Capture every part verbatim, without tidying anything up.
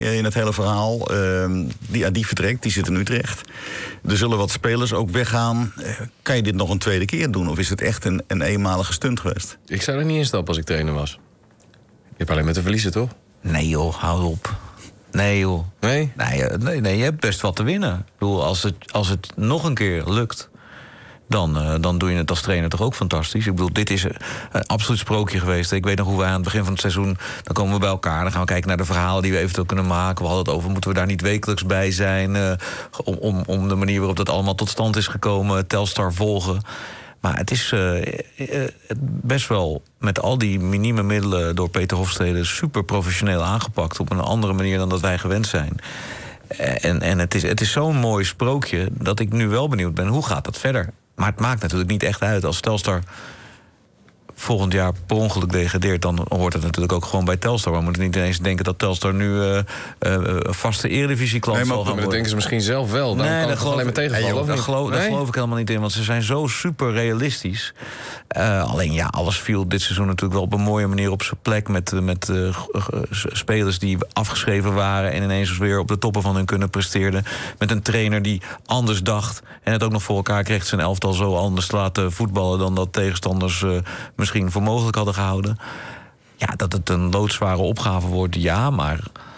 in het hele verhaal. Uh, die, ja, die vertrekt, die zit in Utrecht. Er zullen wat spelers ook weggaan. Uh, kan je dit nog een tweede keer doen? Of is het echt een, een eenmalige stunt geweest? Ik zou er niet in stappen als ik trainer was. Je hebt alleen met te verliezen, toch? Nee joh, hou op. Nee joh. Nee? Nee, nee, nee, je hebt best wat te winnen. Ik bedoel, als het, als het nog een keer lukt... Dan, uh, dan doe je het als trainer toch ook fantastisch. Ik bedoel, dit is een, een absoluut sprookje geweest. Ik weet nog hoe wij aan het begin van het seizoen... dan komen we bij elkaar, dan gaan we kijken naar de verhalen... die we eventueel kunnen maken. We hadden het over, moeten we daar niet wekelijks bij zijn... Uh, om, om, om de manier waarop dat allemaal tot stand is gekomen... Telstar volgen. Maar het is uh, uh, best wel met al die minieme middelen... door Peter Hofstede super professioneel aangepakt... op een andere manier dan dat wij gewend zijn... En, en het is, het is zo'n mooi sprookje dat ik nu wel benieuwd ben... hoe gaat dat verder? Maar het maakt natuurlijk niet echt uit. Als Telstar volgend jaar per ongeluk degradeert... dan hoort het natuurlijk ook gewoon bij Telstar. We moeten niet ineens denken dat Telstar nu uh, uh, vaste eredivisieklant nee, maar, zal gaan maar worden. dat denken ze misschien zelf wel. Dan nee, kan dat het alleen maar tegenvallen. Nee, of dat, niet? geloof, nee? dat geloof ik helemaal niet in. Want ze zijn zo super realistisch. Uh, alleen ja, alles viel dit seizoen natuurlijk wel op een mooie manier op zijn plek... met, met uh, spelers die afgeschreven waren... en ineens weer op de toppen van hun kunnen presteerden. Met een trainer die anders dacht... en het ook nog voor elkaar kreeg zijn elftal zo anders te laten voetballen... dan dat tegenstanders uh, misschien voor mogelijk hadden gehouden. Ja, dat het een loodzware opgave wordt, ja, maar...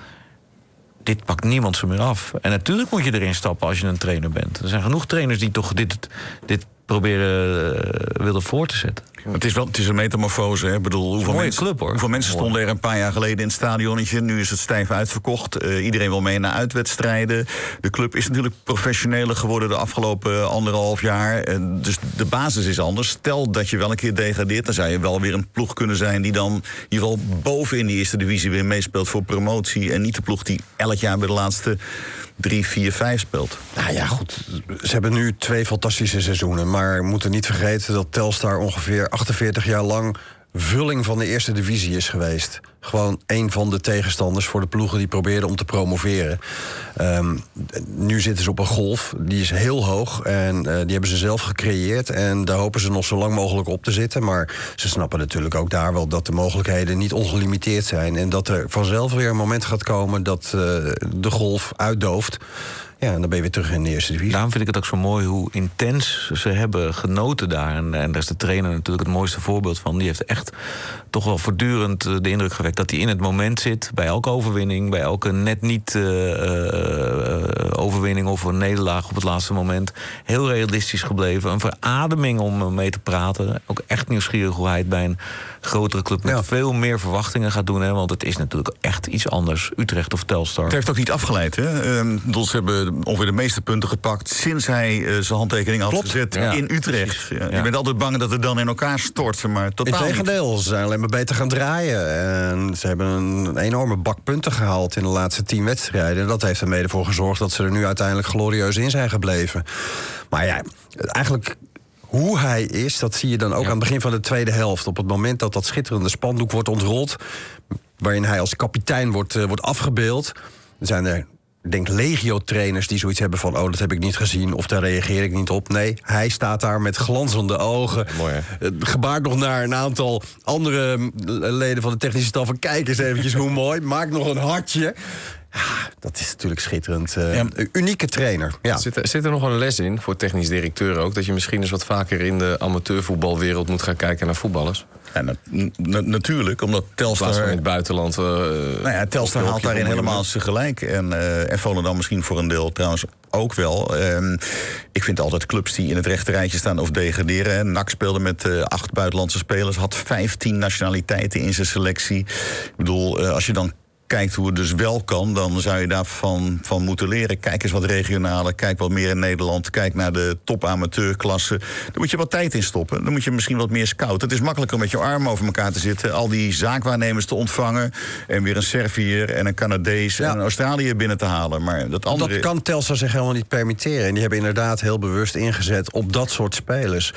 dit pakt niemand ze meer af. En natuurlijk moet je erin stappen als je een trainer bent. Er zijn genoeg trainers die toch dit, dit proberen uh, willen voor te zetten. Het is wel, het is een metamorfose. Hè? Ik bedoel, hoeveel, mooie mensen, club, hoor. hoeveel mensen stonden er een paar jaar geleden in het stadionnetje? Nu is het stijf uitverkocht. Uh, iedereen wil mee naar uitwedstrijden. De club is natuurlijk professioneler geworden de afgelopen anderhalf jaar. Uh, dus de basis is anders. Stel dat je wel een keer degradeert, dan zou je wel weer een ploeg kunnen zijn die dan in ieder geval boven in die eerste divisie weer meespeelt voor promotie. En niet de ploeg die elk jaar bij de laatste drie, vier, vijf speelt. Nou ja, goed. Ze hebben nu twee fantastische seizoenen. Maar we moeten niet vergeten dat Telstar ongeveer achtenveertig jaar lang vulling van de eerste divisie is geweest. Gewoon een van de tegenstanders voor de ploegen die probeerden om te promoveren. Um, nu zitten ze op een golf, die is heel hoog en uh, die hebben ze zelf gecreëerd. En daar hopen ze nog zo lang mogelijk op te zitten. Maar ze snappen natuurlijk ook daar wel dat de mogelijkheden niet ongelimiteerd zijn. En dat er vanzelf weer een moment gaat komen dat uh, de golf uitdooft. Ja, en dan ben je weer terug in de eerste divisie. Daarom vind ik het ook zo mooi hoe intens ze hebben genoten daar. En, en daar is de trainer natuurlijk het mooiste voorbeeld van. Die heeft echt toch wel voortdurend de indruk gewekt dat hij in het moment zit. Bij elke overwinning, bij elke net niet uh, uh, overwinning of een nederlaag op het laatste moment. Heel realistisch gebleven. Een verademing om mee te praten. Ook echt nieuwsgierig hoe hij het bij een grotere club met ja. veel meer verwachtingen gaat doen. Hè? Want het is natuurlijk echt iets anders. Utrecht of Telstar. Het heeft ook niet afgeleid, hè? Um, ze hebben ongeveer de meeste punten gepakt sinds hij uh, zijn handtekening had Klopt. gezet Ja. in Utrecht. Ja. Ja. Je bent altijd bang dat het dan in elkaar stort, maar totaal Integendeel, ze zijn alleen maar beter gaan draaien. En ze hebben een enorme bak punten gehaald in de laatste tien wedstrijden. En dat heeft er mede voor gezorgd dat ze er nu uiteindelijk glorieus in zijn gebleven. Maar ja, eigenlijk hoe hij is, dat zie je dan ook ja. aan het begin van de tweede helft. Op het moment dat dat schitterende spandoek wordt ontrold, waarin hij als kapitein wordt, uh, wordt afgebeeld, zijn er, ik denk, legio-trainers die zoiets hebben van, oh, dat heb ik niet gezien of daar reageer ik niet op. Nee, hij staat daar met glanzende ogen. Mooi, hè? Het gebaart nog naar een aantal andere leden van de technische staf van, kijk eens eventjes hoe mooi, maak nog een hartje. Ja, dat is natuurlijk schitterend. Uh, ja. Een unieke trainer. Ja. Zit, er, zit er nog een les in voor technisch directeur ook, dat je misschien eens wat vaker in de amateurvoetbalwereld moet gaan kijken naar voetballers? Ja, na, na, natuurlijk, omdat Telstar in, in het buitenland. Uh, nou ja, Telstar haalt daarin helemaal zijn gelijk. En, uh, en Volendam misschien voor een deel trouwens ook wel. Um, ik vind altijd clubs die in het rechte rijtje staan of degraderen. N A C speelde met uh, acht buitenlandse spelers, had vijftien nationaliteiten in zijn selectie. Ik bedoel, uh, als je dan kijkt hoe het dus wel kan, dan zou je daarvan van moeten leren. Kijk eens wat regionale, kijk wat meer in Nederland, kijk naar de top amateurklasse. Daar moet je wat tijd in stoppen. Dan moet je misschien wat meer scouten. Het is makkelijker om met je armen over elkaar te zitten, al die zaakwaarnemers te ontvangen en weer een Serviër en een Canadees ja. en een Australiër binnen te halen. Maar dat andere... Dat kan Telstar zich helemaal niet permitteren. En die hebben inderdaad heel bewust ingezet op dat soort spelers.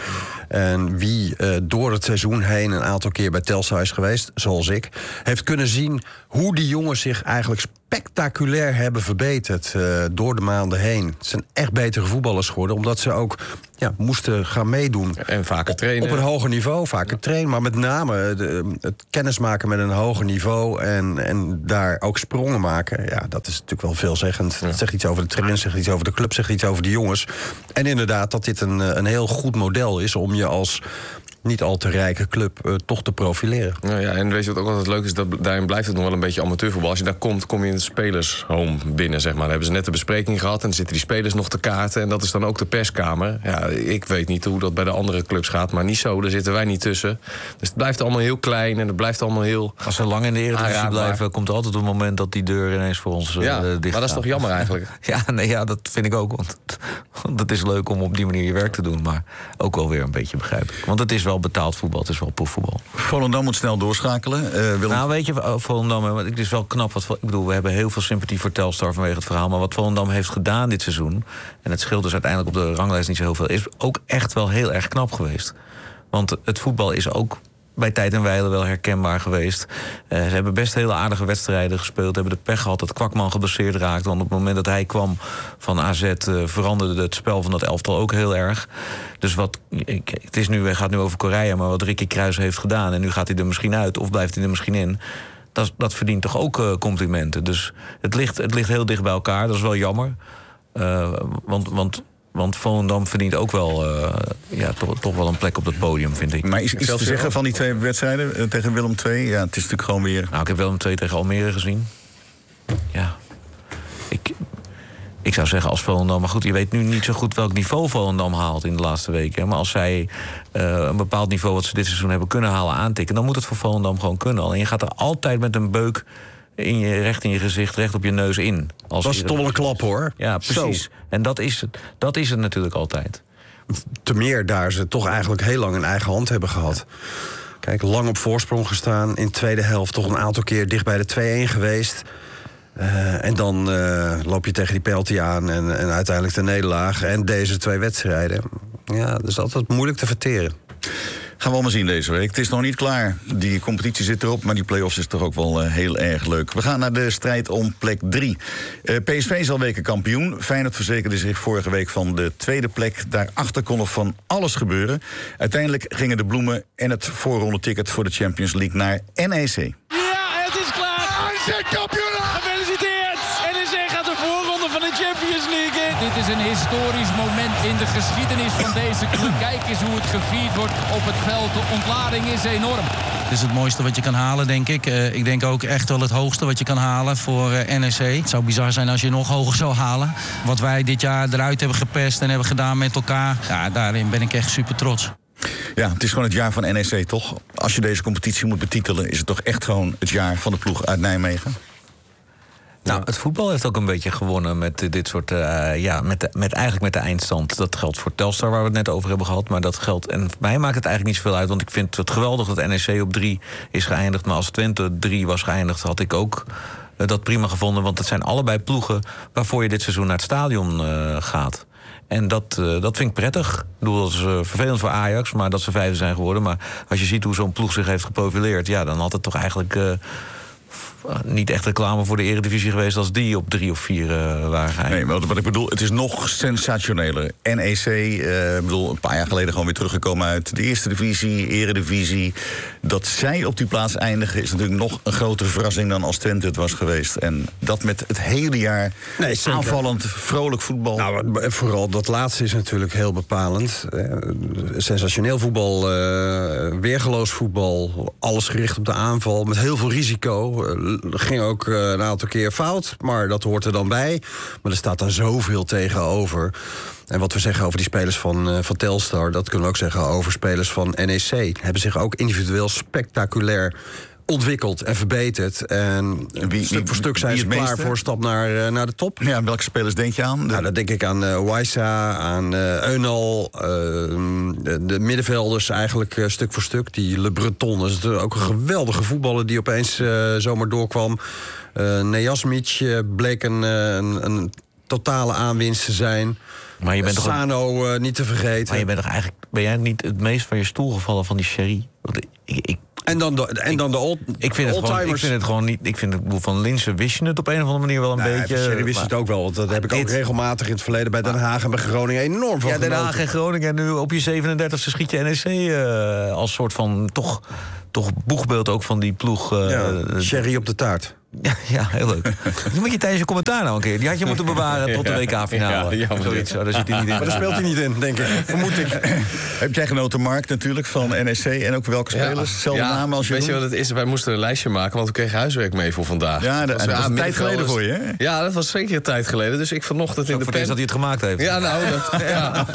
En wie uh, door het seizoen heen een aantal keer bij Telstar is geweest, zoals ik, heeft kunnen zien hoe die jongens zich eigenlijk spectaculair hebben verbeterd uh, door de maanden heen. Het zijn echt betere voetballers geworden, omdat ze ook ja, moesten gaan meedoen. En vaker trainen. Op een hoger niveau, vaker trainen. Maar met name de, het kennismaken met een hoger niveau... En, en daar ook sprongen maken. Ja, dat is natuurlijk wel veelzeggend. Ja. Het zegt iets over de trainer, zegt iets over de club... zegt iets over de jongens. En inderdaad dat dit een, een heel goed model is... om je als niet al te rijke club uh, toch te profileren. Nou ja, en weet je wat ook altijd leuk is? Dat, daarin blijft het nog wel een beetje amateurvoetbal. Als je daar komt, kom je in het spelershome binnen, zeg maar. Dan hebben ze net de bespreking gehad en dan zitten die spelers nog te kaarten. En dat is dan ook de perskamer. Ja, ik weet niet hoe dat bij de andere clubs gaat, maar niet zo. Daar zitten wij niet tussen. Dus het blijft allemaal heel klein en het blijft allemaal heel... Als ze lang in de Eredivisie Ah, ja, blijven, maar... komt er altijd een moment dat die deur ineens voor ons uh, ja, dicht gaat. maar dat is toch jammer eigenlijk? Ja, nee, ja, dat vind ik ook. Want, want het is leuk om op die manier je werk te doen. Maar ook wel weer een beetje begrijpelijk. Want het is wel betaald voetbal, het is wel proefvoetbal. Volendam moet snel doorschakelen. Uh, Willem... Nou, weet je, Volendam, het is wel knap. Wat, ik bedoel, we hebben heel veel sympathie voor Telstar vanwege het verhaal. Maar wat Volendam heeft gedaan dit seizoen... en het scheelt dus uiteindelijk op de ranglijst niet zo heel veel... is ook echt wel heel erg knap geweest. Want het voetbal is ook bij tijd en wijle wel herkenbaar geweest. Uh, ze hebben best hele aardige wedstrijden gespeeld. Hebben de pech gehad dat Kwakman geblesseerd raakte. Want op het moment dat hij kwam van A Z... Uh, veranderde het spel van dat elftal ook heel erg. Dus wat, ik, het is nu, hij gaat nu over Korea... maar wat Ricky Kruijs heeft gedaan... en nu gaat hij er misschien uit of blijft hij er misschien in... dat, dat verdient toch ook uh, complimenten. Dus het ligt, het ligt heel dicht bij elkaar. Dat is wel jammer. Uh, want... want Want Volendam verdient ook wel, uh, ja, toch, toch wel een plek op dat podium, vind ik. Maar is iets te zeggen van die twee wedstrijden uh, tegen Willem twee? Ja, het is natuurlijk gewoon weer... Nou, ik heb Willem twee tegen Almere gezien. Ja. Ik, ik zou zeggen als Volendam... Maar goed, je weet nu niet zo goed welk niveau Volendam haalt in de laatste weken. Hè. Maar als zij uh, een bepaald niveau wat ze dit seizoen hebben kunnen halen aantikken... dan moet het voor Volendam gewoon kunnen. Alleen je gaat er altijd met een beuk... In je, recht in je gezicht, recht op je neus in. Als dat is toch wel een klap, hoor. Ja, precies. Zo. En dat is, het, dat is het natuurlijk altijd. Te meer daar ze toch eigenlijk heel lang een eigen hand hebben gehad. Kijk, lang op voorsprong gestaan. In de tweede helft toch een aantal keer dicht bij de twee-een geweest. Uh, en dan uh, loop je tegen die penalty aan en, en uiteindelijk de nederlaag. En deze twee wedstrijden. Ja, dat is altijd moeilijk te verteren. Gaan we allemaal zien deze week. Het is nog niet klaar. Die competitie zit erop, maar die play-offs is toch ook wel uh, heel erg leuk. We gaan naar de strijd om plek drie. Uh, P S V is al weken kampioen. Feyenoord verzekerde zich vorige week van de tweede plek. Daarachter kon nog van alles gebeuren. Uiteindelijk gingen de bloemen en het voorrondeticket voor de Champions League naar N E C. Ja, het is klaar. N E C kampioen! Gefeliciteerd! N E C gaat de voorronde van de Champions League in. Dit is een historisch moment in de geschiedenis van deze club. Kijk eens hoe het gevierd wordt op het veld. De ontlading is enorm. Het is het mooiste wat je kan halen, denk ik. Uh, ik denk ook echt wel het hoogste wat je kan halen voor uh, N E C. Het zou bizar zijn als je nog hoger zou halen. Wat wij dit jaar eruit hebben gepest en hebben gedaan met elkaar... Ja, daarin ben ik echt super trots. Ja, het is gewoon het jaar van N E C, toch? Als je deze competitie moet betitelen... is het toch echt gewoon het jaar van de ploeg uit Nijmegen? Nou, het voetbal heeft ook een beetje gewonnen met dit soort... Uh, ja, met, de, met eigenlijk met de eindstand. Dat geldt voor Telstar, waar we het net over hebben gehad. Maar dat geldt... En voor mij maakt het eigenlijk niet zoveel uit. Want ik vind het geweldig dat N E C op drie is geëindigd. Maar als Twente drie was geëindigd, had ik ook uh, dat prima gevonden. Want het zijn allebei ploegen waarvoor je dit seizoen naar het stadion uh, gaat. En dat, uh, dat vind ik prettig. Ik bedoel, dat is uh, vervelend voor Ajax, maar dat ze vijfde zijn geworden. Maar als je ziet hoe zo'n ploeg zich heeft geprofileerd... ja, dan had het toch eigenlijk... Uh, niet echt reclame voor de Eredivisie geweest als die op drie of vier uh, waren geëindigd. Nee, maar wat ik bedoel, het is nog sensationeler. N E C, uh, bedoel, een paar jaar geleden gewoon weer teruggekomen uit de Eerste Divisie, Eredivisie. Dat zij op die plaats eindigen is natuurlijk nog een grotere verrassing dan als Twente het was geweest. En dat met het hele jaar nee, aanvallend, vrolijk voetbal. Nou, vooral dat laatste is natuurlijk heel bepalend. Uh, sensationeel voetbal, uh, weergeloos voetbal, alles gericht op de aanval, met heel veel risico. Uh, ging ook uh, een aantal keer fout, maar dat hoort er dan bij. Maar er staat dan zoveel tegenover. En wat we zeggen over die spelers van, uh, van Telstar... dat kunnen we ook zeggen over spelers van N E C. Hebben zich ook individueel spectaculair ontwikkeld en verbeterd. En wie, stuk wie, voor stuk zijn ze klaar meeste? voor een stap naar, uh, naar de top. Ja, welke spelers denk je aan? De... Nou, dan denk ik aan uh, Waisa, aan uh, Eunal, uh, de, de middenvelders eigenlijk uh, stuk voor stuk. Die Le Breton, dat is ook een geweldige voetballer die opeens uh, zomaar doorkwam. Uh, Nejasmic uh, bleek een, uh, een, een totale aanwinst te zijn. Maar je bent Sano toch, uh, niet te vergeten. Maar je bent toch eigenlijk, ben jij niet het meest van je stoel gevallen van die Sherry? Want ik, ik, En dan de, en dan de old, Ik vind, het gewoon, ik vind het gewoon niet... Ik vind het van Linssen wist je het op een of andere manier wel een nou, beetje... Sherry wist maar, het ook wel, want dat heb ik dit, ook regelmatig in het verleden... bij Den Haag en bij Groningen enorm van Ja, Den genoten. Haag en Groningen. En nu op je zevenendertigste schiet je N E C uh, als soort van... toch, toch boegbeeld ook van die ploeg. Uh, ja, Sherry op de taart. Ja, ja, heel leuk. Je moet je tijdens je commentaar nou een keer. Die had je moeten bewaren tot de W K-finale. Ja, ja, Zoiets, zo, daar zit hij niet in. Maar daar speelt hij niet in, denk ik. Vermoed ik. Heb jij genoten, Mark, natuurlijk, van N E C? En ook welke spelers? Ja, Zelfde ja, namen als je weet je wat het is? Wij moesten een lijstje maken, want we kregen huiswerk mee voor vandaag. Ja, dat, was, dat was ja, een tijd middenvelders. geleden voor je, hè? Ja, dat was zeker een tijd geleden. Dus ik vanochtend in de Voor het eerst pen... dat hij het gemaakt heeft. Ja, nou, dat, ja.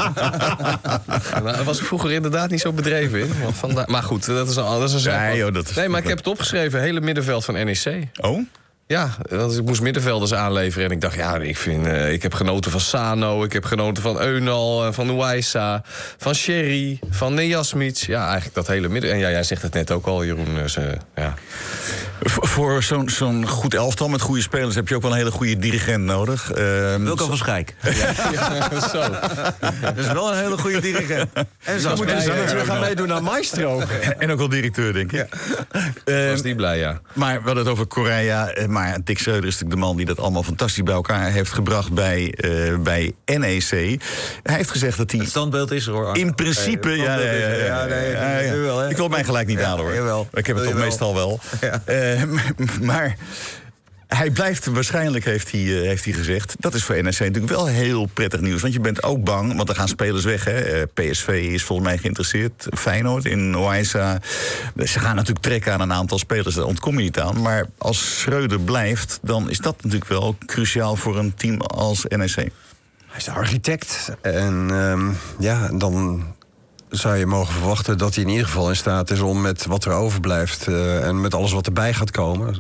nou, daar was ik vroeger inderdaad niet zo bedreven in. Want vandaag, maar goed, dat is, al, dat is een zaak. Nee, joh, dat is nee, maar ik heb het opgeschreven. Hele middenveld van N E C. Oh? Ja, want ik moest middenvelders aanleveren. En ik dacht, ja, ik, vind, uh, ik heb genoten van Sano. Ik heb genoten van Eunal, van Uwaisa, van Sherry, van Nejasmic. Ja, eigenlijk dat hele midden... En ja, jij zegt het net ook al, Jeroen. Dus, uh, ja. Voor, voor zo'n zo'n goed elftal met goede spelers... heb je ook wel een hele goede dirigent nodig. Uh, Wilco van Schijk. Ja. Ja, zo. Dat is wel een hele goede dirigent. En zo Moet dus we gaan meedoen aan Maestro. En ook wel directeur, denk ik. Ja. Uh, Was die blij, ja. Maar we hadden het over Korea. Maar Dick Schreuder is natuurlijk de man die dat allemaal fantastisch bij elkaar heeft gebracht bij, uh, bij N E C. Hij heeft gezegd dat hij... Het standbeeld is er, hoor. In principe, nee, ja, ja, ja, ja, ja, nee, ja, ja. wel, hè? Ik wil mij gelijk niet ja, halen, hoor. Jawel. Ik heb het toch Jawel. meestal wel. Ja. Uh, maar... Hij blijft, waarschijnlijk heeft hij, uh, heeft hij gezegd... dat is voor N E C natuurlijk wel heel prettig nieuws. Want je bent ook bang, want er gaan spelers weg. Hè. Uh, P S V is volgens mij geïnteresseerd. Feyenoord in Uwaisa. Ze gaan natuurlijk trekken aan een aantal spelers. Daar ontkom je niet aan. Maar als Schreuder blijft, dan is dat natuurlijk wel cruciaal... voor een team als N E C. Hij is de architect. En um, ja, dan... zou je mogen verwachten dat hij in ieder geval in staat is... om met wat er overblijft uh, en met alles wat erbij gaat komen...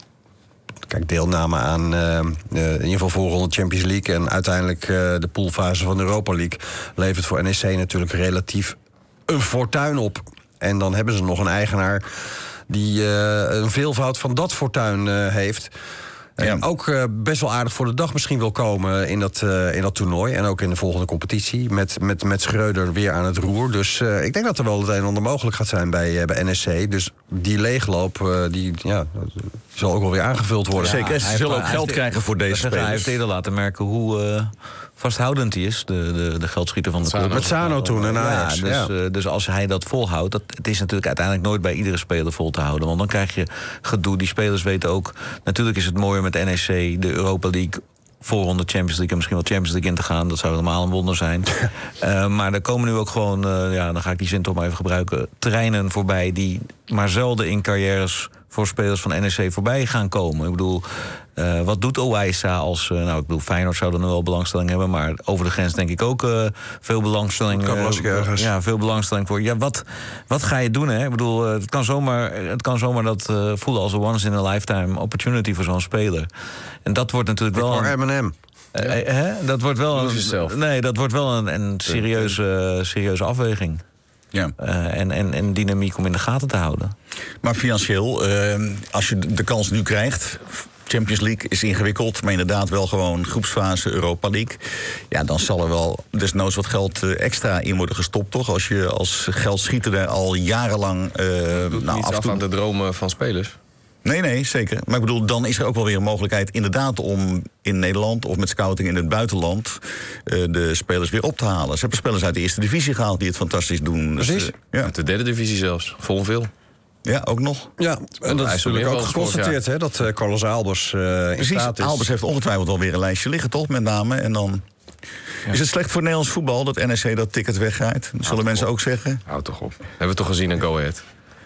Kijk, deelname aan uh, in ieder geval voorronde Champions League... en uiteindelijk uh, de poolfase van de Europa League... levert voor N E C natuurlijk relatief een fortuin op. En dan hebben ze nog een eigenaar die uh, een veelvoud van dat fortuin uh, heeft... En ja. ook uh, best wel aardig voor de dag misschien wil komen in dat, uh, in dat toernooi. En ook in de volgende competitie. Met, met, met Schreuder weer aan het roer. Dus uh, ik denk dat er wel het een en ander mogelijk gaat zijn bij, uh, bij N E C. Dus die leegloop, uh, die ja, zal ook wel weer aangevuld worden. Ja, zeker, ze zullen ook geld krijgen voor deze spelers. Hij heeft eerder laten merken hoe... Uh, vasthoudend hij is, de, de, de geldschieter van de club. Met Sano toen en Ajax. Ja, dus, ja. Uh, dus als hij dat volhoudt... Dat, het is natuurlijk uiteindelijk nooit bij iedere speler vol te houden. Want dan krijg je gedoe. Die spelers weten ook... Natuurlijk is het mooier met N E C, de Europa League... voorronde Champions League en misschien wel Champions League in te gaan. Dat zou helemaal een wonder zijn. uh, maar er komen nu ook gewoon... Uh, ja, dan ga ik die zin toch maar even gebruiken... terreinen voorbij die maar zelden in carrières... voor spelers van N E C voorbij gaan komen. Ik bedoel, uh, wat doet Uwaisa als... Uh, nou, ik bedoel, Feyenoord zou er nu wel belangstelling hebben... maar over de grens denk ik ook uh, veel belangstelling... Uh, ja, veel belangstelling voor. Ja, wat, wat ga je doen, hè? Ik bedoel, uh, het kan zomaar, het kan zomaar dat uh, voelen als een once-in-a-lifetime opportunity voor zo'n speler. En dat wordt natuurlijk wel... Voor M en M. Uh, uh, hè? Dat wordt wel een, nee, dat wordt wel een, een serieuze, uh, serieuze afweging. Ja. Uh, en, en, en dynamiek om in de gaten te houden. Maar financieel, uh, als je de kans nu krijgt... Champions League is ingewikkeld, maar inderdaad wel gewoon groepsfase Europa League. Ja, dan zal er wel desnoods wat geld uh, extra in worden gestopt, toch? Als je als geldschieter er al jarenlang... Uh, doet nou, niets af, af aan de dromen van spelers. Nee, nee, zeker. Maar ik bedoel, dan is er ook wel weer een mogelijkheid... inderdaad om in Nederland of met scouting in het buitenland... Uh, de spelers weer op te halen. Ze hebben spelers uit de eerste divisie gehaald die het fantastisch doen. Precies. Dus, uh, ja. Uit de derde divisie zelfs. Vol veel. Ja, ook nog. Ja, en dat is natuurlijk ook geconstateerd, hè, dat uh, Carlos Albers uh, in Precies, staat is. Albers heeft ongetwijfeld alweer een lijstje liggen, toch? Met name. En dan... Ja. Is het slecht voor Nederlands voetbal dat N E C dat ticket weggaat? Dat zullen mensen ook zeggen. Houd toch op. Hebben we toch gezien aan Go Ahead.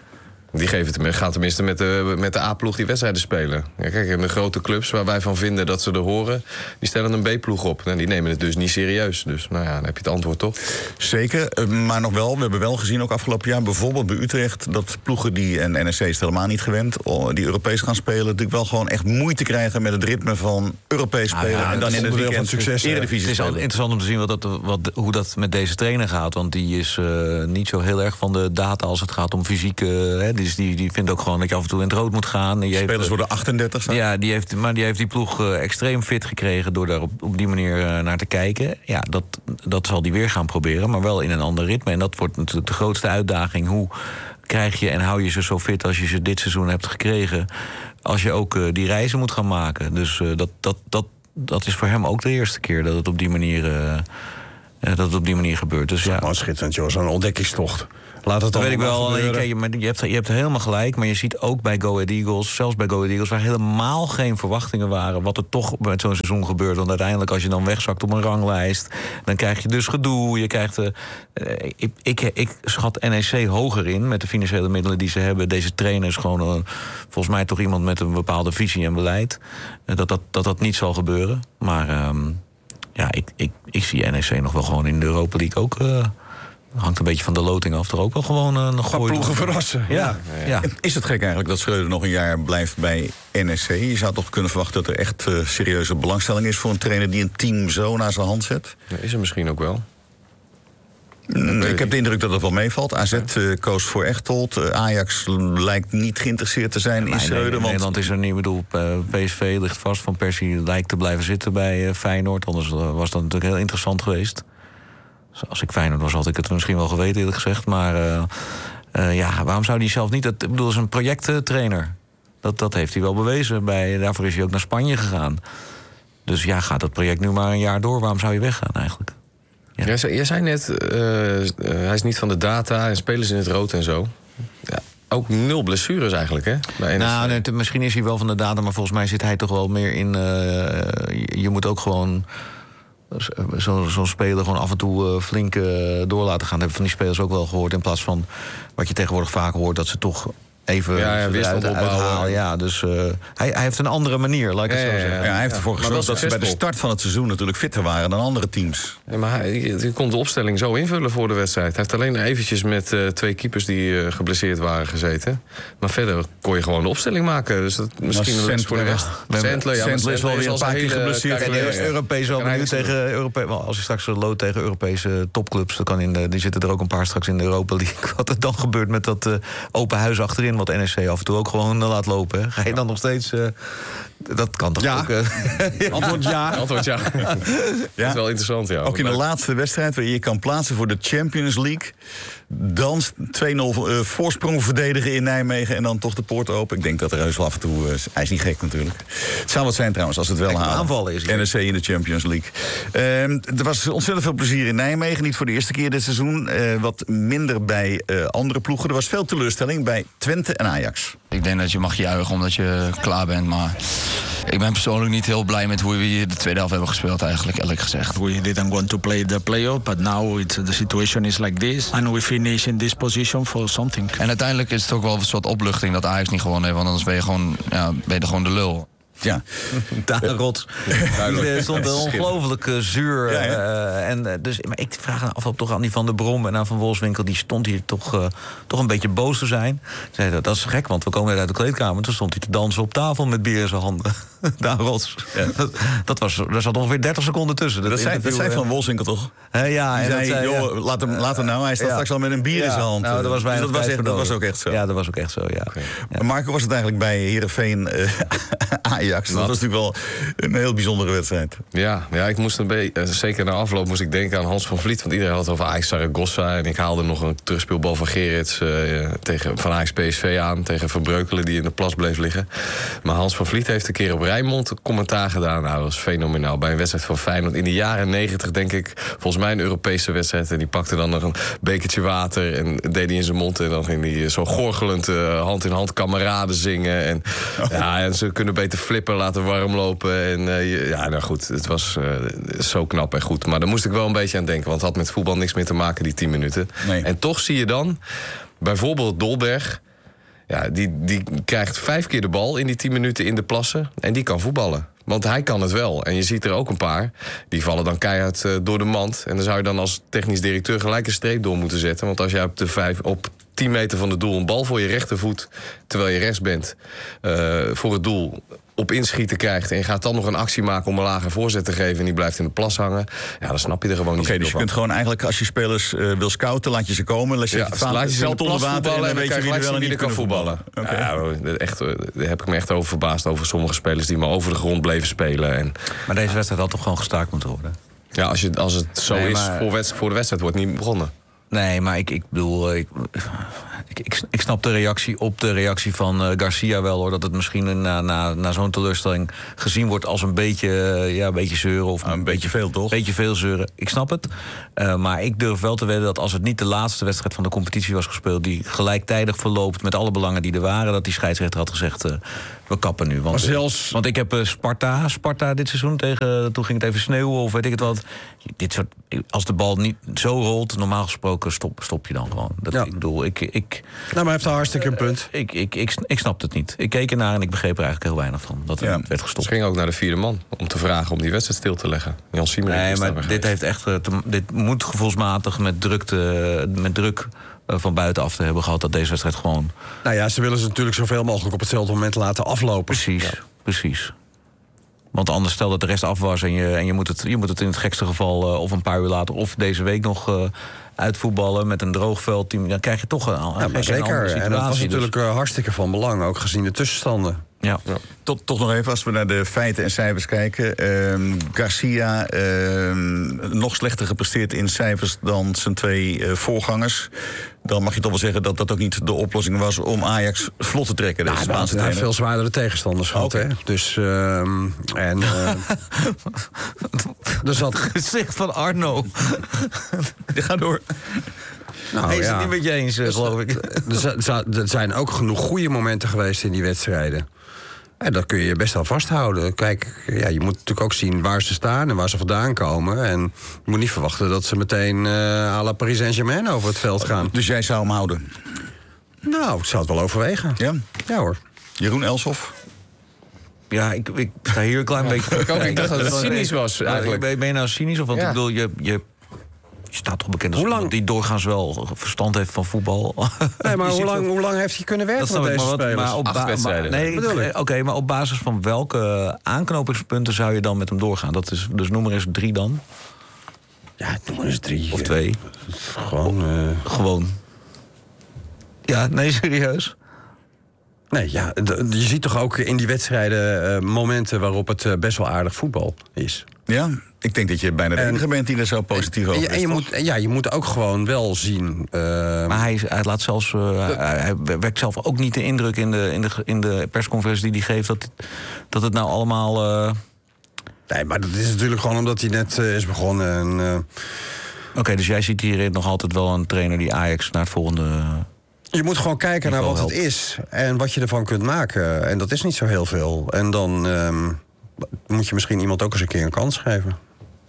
Die geven het, gaan tenminste met de, met de A-ploeg die wedstrijden spelen. Ja, kijk, en de grote clubs waar wij van vinden dat ze er horen... die stellen een B-ploeg op. En die nemen het dus niet serieus. Dus nou ja, dan heb je het antwoord toch. Zeker, maar nog wel. We hebben wel gezien ook afgelopen jaar... bijvoorbeeld bij Utrecht, dat ploegen die... en N E C is het helemaal niet gewend... die Europees gaan spelen... natuurlijk wel gewoon echt moeite krijgen... met het ritme van Europees spelen. Ah, ja, en dan in het weekend van succes, Eredivisie. Het is interessant om te zien wat dat, wat, hoe dat met deze trainer gaat. Want die is uh, niet zo heel erg van de data... als het gaat om fysieke... Hè, dus die, die vindt ook gewoon dat je af en toe in het rood moet gaan. Die Spelers heeft, worden achtendertig. Staan. Ja, die heeft, maar die heeft die ploeg uh, extreem fit gekregen... door daar op, op die manier uh, naar te kijken. Ja, dat, dat zal die weer gaan proberen, maar wel in een ander ritme. En dat wordt natuurlijk de grootste uitdaging. Hoe krijg je en hou je ze zo fit als je ze dit seizoen hebt gekregen, als je ook uh, die reizen moet gaan maken. Dus uh, dat, dat, dat, dat is voor hem ook de eerste keer dat het op die manier, uh, uh, dat het op die manier gebeurt. Dus, ja. Maar schitterend, joh, zo'n ontdekkingstocht. Laat het dat weet ik wel. gebeuren. Je, maar je, hebt, je hebt helemaal gelijk. Maar je ziet ook bij Go Ahead Eagles, zelfs bij Go Ahead Eagles, waar helemaal geen verwachtingen waren wat er toch met zo'n seizoen gebeurt. Want uiteindelijk, als je dan wegzakt op een ranglijst, dan krijg je dus gedoe. Je krijgt, uh, ik, ik, ik schat N E C hoger in met de financiële middelen die ze hebben. Deze trainer is gewoon uh, volgens mij toch iemand met een bepaalde visie en beleid. Uh, dat, dat, dat dat niet zal gebeuren. Maar um, ja, ik, ik, ik zie N E C nog wel gewoon in de Europa League ook. Uh, hangt een beetje van de loting af. Er ook wel gewoon een gooi. Ploegen verrassen. Ja. Ja. Ja. Is het gek eigenlijk dat Schreuder nog een jaar blijft bij N E C? Je zou toch kunnen verwachten dat er echt uh, serieuze belangstelling is voor een trainer die een team zo naar zijn hand zet? Ja, is er misschien ook wel. Mm, ik heb de indruk dat het wel meevalt. A Z uh, koos voor Echtold. Uh, Ajax lijkt niet geïnteresseerd te zijn nee, in Schreuder. Nee, in want... Nederland is er niet. Ik bedoel, P S V ligt vast. Van Persie lijkt te blijven zitten bij uh, Feyenoord. Anders uh, was dat natuurlijk heel interessant geweest. Als ik Feyenoord was, had ik het misschien wel geweten, eerlijk gezegd. Maar uh, uh, ja, waarom zou hij zelf niet... Dat, ik bedoel, hij is een projecttrainer. Dat, dat heeft hij wel bewezen. Bij, daarvoor is hij ook naar Spanje gegaan. Dus ja, gaat dat project nu maar een jaar door? Waarom zou je weggaan eigenlijk? Ja. Jij, zei, jij zei net, uh, uh, hij is niet van de data en spelers in het rood en zo. Ja, ook nul blessures eigenlijk, hè? Bij nou, nee, misschien is hij wel van de data, maar volgens mij zit hij toch wel meer in... Uh, je, je moet ook gewoon... Zo'n zo speler gewoon af en toe uh, flink uh, door laten gaan. Dat hebben van die spelers ook wel gehoord. In plaats van wat je tegenwoordig vaak hoort, dat ze toch even ja, ja, eruit, uithalen. Ja, dus uh, hij, hij heeft een andere manier, laat ik het ja, zo ja, zeggen. Ja, hij heeft ervoor ja, gezorgd dat ze bij de succesvol. start van het seizoen natuurlijk fitter waren dan andere teams. Ja, maar hij, hij kon de opstelling zo invullen voor de wedstrijd. Hij heeft alleen eventjes met uh, twee keepers die uh, geblesseerd waren gezeten. Maar verder kon je gewoon de opstelling maken. Dus dat misschien een les voor de rest. Sandler, ja, Sandler is wel weer een paar keer geblesseerd. En geweest. Europees wel benieuwd tegen Europe, als je straks loodt tegen Europese topclubs, dan kan in de, die zitten er ook een paar straks in de Europa League. Wat er dan gebeurt met dat uh, open huis achterin, wat N E C af en toe ook gewoon uh, laat lopen. Hè? Ga je dan nog steeds... Uh, dat kan toch ja. ook... Uh, Antwoord ja. Antwoord ja. ja. Dat is wel interessant, ja. Ook in de laatste wedstrijd waar je je kan plaatsen voor de Champions League. Dan twee nul uh, voorsprong verdedigen in Nijmegen en dan toch de poort open. Ik denk dat er heus wel af en toe... Uh, hij is niet gek natuurlijk. Het zou wat zijn trouwens als het wel halen. Aanvallen is N E C in de Champions League. Uh, er was ontzettend veel plezier in Nijmegen. Niet voor de eerste keer dit seizoen. Uh, wat minder bij uh, andere ploegen. Er was veel teleurstelling bij Twente en Ajax. Ik denk dat je mag juichen omdat je klaar bent, maar ik ben persoonlijk niet heel blij met hoe we hier de tweede helft hebben gespeeld eigenlijk, eerlijk gezegd. We didn't want to play the playoff, but now it's, the situation is like this and we finish in this position for something. En uiteindelijk is het ook wel een soort opluchting dat Ajax niet gewonnen heeft, want anders ben je gewoon, ja, ben je gewoon de lul. Ja, Daan Rots. Die stond ongelooflijk uh, zuur. Ja, ja. Uh, en, uh, dus, maar ik vraag af op toch aan die Van der Brom en aan Van Wolfswinkel. Die stond hier toch, uh, toch een beetje boos te zijn. Zei, dat, dat is gek, want we komen net uit de kleedkamer. Toen stond hij te dansen op tafel met bier in zijn handen. Daan Rots. Ja. Dat, dat was, daar zat ongeveer dertig seconden tussen. Dat, dat zei, dat zei Van Wolfswinkel toch? Uh, ja, die en zei, dat zei, joh, ja. laat, hem, laat hem nou. Hij staat ja. straks al met een bier ja. in zijn hand. Nou, dat was, dus dat, was echt, dat was ook echt zo. Ja, dat was ook echt zo, ja. Okay. ja. Marco, was het eigenlijk bij Heerenveen uh, Ajax? Dat was natuurlijk wel een heel bijzondere wedstrijd. Ja, ja ik moest een beetje, zeker na afloop moest ik denken aan Hans van Vliet. Want iedereen had het over Ajax Zaragoza. En ik haalde nog een terugspeelbal van Gerrits uh, tegen, van Ajax P S V aan. Tegen Van Breukelen die in de plas bleef liggen. Maar Hans van Vliet heeft een keer op Rijnmond een commentaar gedaan. Nou, dat was fenomenaal. Bij een wedstrijd van Feyenoord in de jaren negentig, denk ik. Volgens mij een Europese wedstrijd. En die pakte dan nog een bekertje water en deed hij in zijn mond. En dan ging hij zo gorgelend uh, hand in hand kameraden zingen. En, oh. ja, en ze kunnen beter flippen, laten warm lopen. En uh, ja, nou goed, het was uh, zo knap en goed. Maar daar moest ik wel een beetje aan denken. Want het had met voetbal niks meer te maken, die tien minuten. Nee. En toch zie je dan, bijvoorbeeld Dolberg. Ja, die, die krijgt vijf keer de bal in die tien minuten in de plassen. En die kan voetballen. Want hij kan het wel. En je ziet er ook een paar. Die vallen dan keihard uh, door de mand. En dan zou je dan als technisch directeur gelijk een streep door moeten zetten. Want als jij op de vijf, op tien meter van het doel een bal voor je rechtervoet, terwijl je rechts bent, uh, voor het doel op inschieten krijgt en je gaat dan nog een actie maken om een lage voorzet te geven en die blijft in de plas hangen, ja, dan snap je er gewoon niet. Oké, okay, dus je van. kunt gewoon eigenlijk als je spelers uh, wil scouten, laat je ze komen, laat je ja, het laat je ze in de plas voetballen en dan weet je wie er wel en niet kan voetballen. voetballen. Okay. Ja, echt, daar heb ik me echt over verbaasd over sommige spelers die maar over de grond bleven spelen. En, maar deze wedstrijd had toch gewoon gestaakt moeten worden? Ja, als, je, als het zo nee, is, maar... voor, wedstrijd, voor de wedstrijd wordt niet begonnen. Nee, maar ik, ik bedoel, ik, Ik, ik, ik snap de reactie op de reactie van uh, Garcia wel, hoor. Dat het misschien na, na, na zo'n teleurstelling gezien wordt als een beetje, uh, ja, een beetje zeuren. Of ah, een beetje veel, toch? Een beetje veel zeuren. Ik snap het. Uh, maar ik durf wel te wedden dat als het niet de laatste wedstrijd van de competitie was gespeeld, die gelijktijdig verloopt met alle belangen die er waren, dat die scheidsrechter had gezegd, uh, we kappen nu. Want, zelfs... want ik heb uh, Sparta, Sparta dit seizoen tegen, toen ging het even sneeuwen of weet ik het wat. Dit soort, als de bal niet zo rolt, normaal gesproken stop, stop je dan gewoon. Dat, ja. Ik bedoel, ik... ik nou, maar hij heeft een hartstikke een punt. Uh, ik, ik, ik, ik snapte het niet. Ik keek ernaar en ik begreep er eigenlijk heel weinig van. Dat er ja. werd gestopt. Ze ging ook naar de vierde man om te vragen om die wedstrijd stil te leggen. Jan Siemerink nee, is maar dit heeft echt, te, dit moet gevoelsmatig met druk, te, met druk uh, van buitenaf te hebben gehad dat deze wedstrijd gewoon... Nou ja, ze willen ze natuurlijk zoveel mogelijk op hetzelfde moment laten aflopen. Precies, ja. precies. Want anders stel dat de rest af was en je, en je, moet, het, je moet het in het gekste geval uh, of een paar uur later of deze week nog uh, uitvoetballen met een droog veldteam. Dan krijg je toch een, een, ja, maar zeker. En dat was natuurlijk dus. uh, hartstikke van belang, ook gezien de tussenstanden. Ja. Ja. Tot, toch nog even, als we naar de feiten en cijfers kijken. Uh, Garcia uh, nog slechter gepresteerd in cijfers dan zijn twee uh, voorgangers. Dan mag je toch wel zeggen dat dat ook niet de oplossing was om Ajax vlot te trekken. Ja, Spaanse hij trainer. heeft veel zwaardere tegenstanders gehad. Okay. Hè? Dus, uh, en... Uh, dus dat gezicht van Arno. Ga door. Nou, hij is ja. het niet met je eens, dus, geloof ik. Er zijn ook genoeg goede momenten geweest in die wedstrijden. En dat kun je best wel vasthouden. Kijk, ja, je moet natuurlijk ook zien waar ze staan en waar ze vandaan komen. En je moet niet verwachten dat ze meteen uh, à la Paris Saint-Germain over het veld gaan. Dus jij zou hem houden? Nou, ik zou het wel overwegen. Ja? Ja hoor. Jeroen Elshoff? Ja, ik, ik sta hier een klein ja, beetje... Ik, ook, ik dacht dat het cynisch was, eigenlijk. Ben, ben je nou cynisch? Of, want ja. ik bedoel, je... je Je staat toch bekend als hoe lang die doorgaans wel verstand heeft van voetbal. Nee, maar hoe lang, hoe lang heeft hij kunnen werken met deze maar spelers? Maar op Acht wedstrijden. Nee, oké, okay, maar op basis van welke aanknopingspunten zou je dan met hem doorgaan? Dat is, dus noem maar eens drie dan. Ja, noem maar eens drie. Of twee. Gewoon. Uh... Gewoon. Ja, nee, serieus. Nee, ja, je ziet toch ook in die wedstrijden uh, momenten waarop het uh, best wel aardig voetbal is. Ja, ik denk dat je bijna de enige bent die er zo positief over is. En je moet, ja, je moet ook gewoon wel zien... Uh... Maar hij, hij laat zelfs... Uh, hij, hij wekt zelf ook niet de indruk in de, in de, in de persconferentie die hij geeft... dat, dat het nou allemaal... Uh... Nee, maar dat is natuurlijk gewoon omdat hij net uh, is begonnen. En, uh... Oké, okay, dus jij ziet hier nog altijd wel een trainer die Ajax naar het volgende... Je moet gewoon kijken naar wat helpt. Het is en wat je ervan kunt maken. En dat is niet zo heel veel. En dan um, moet je misschien iemand ook eens een keer een kans geven.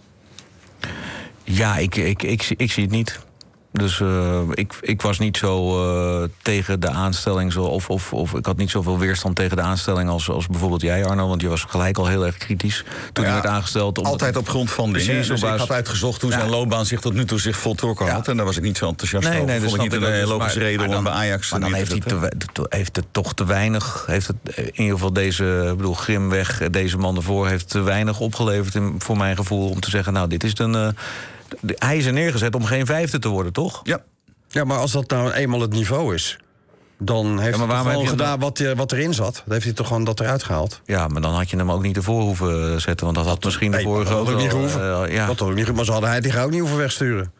Ja, ik, ik, ik, ik zie het niet. Dus uh, ik, ik was niet zo uh, tegen de aanstelling... Zo, of, of, of ik had niet zoveel weerstand tegen de aanstelling... als, als bijvoorbeeld jij, Arno. Want je was gelijk al heel erg kritisch toen ja, hij werd aangesteld. Altijd op grond van dingen. Precies, dus basis... ik had uitgezocht hoe ja. zijn loopbaan zich tot nu toe zich voltrokken had. Ja. En daar was ik niet zo enthousiast nee, over. Nee, vond ik niet een dus, logische reden maar dan, om bij Ajax... Maar dan heeft, hij te, te, heeft het toch te weinig... heeft het in ieder geval deze, ik bedoel, Grimweg, deze man ervoor... heeft te weinig opgeleverd in, voor mijn gevoel... om te zeggen, nou, dit is een... Uh, hij is er neergezet om geen vijfde te worden, toch? Ja. Ja, maar als dat nou eenmaal het niveau is... dan heeft ja, hij gewoon gedaan wat, wat erin zat. Dan heeft hij toch gewoon dat eruit gehaald. Ja, maar dan had je hem ook niet ervoor hoeven zetten... want dat had misschien nee, de vorige ook niet gehoeven. Uh, ja. Dat had ook niet, maar ze hadden hij die ook niet hoeven wegsturen.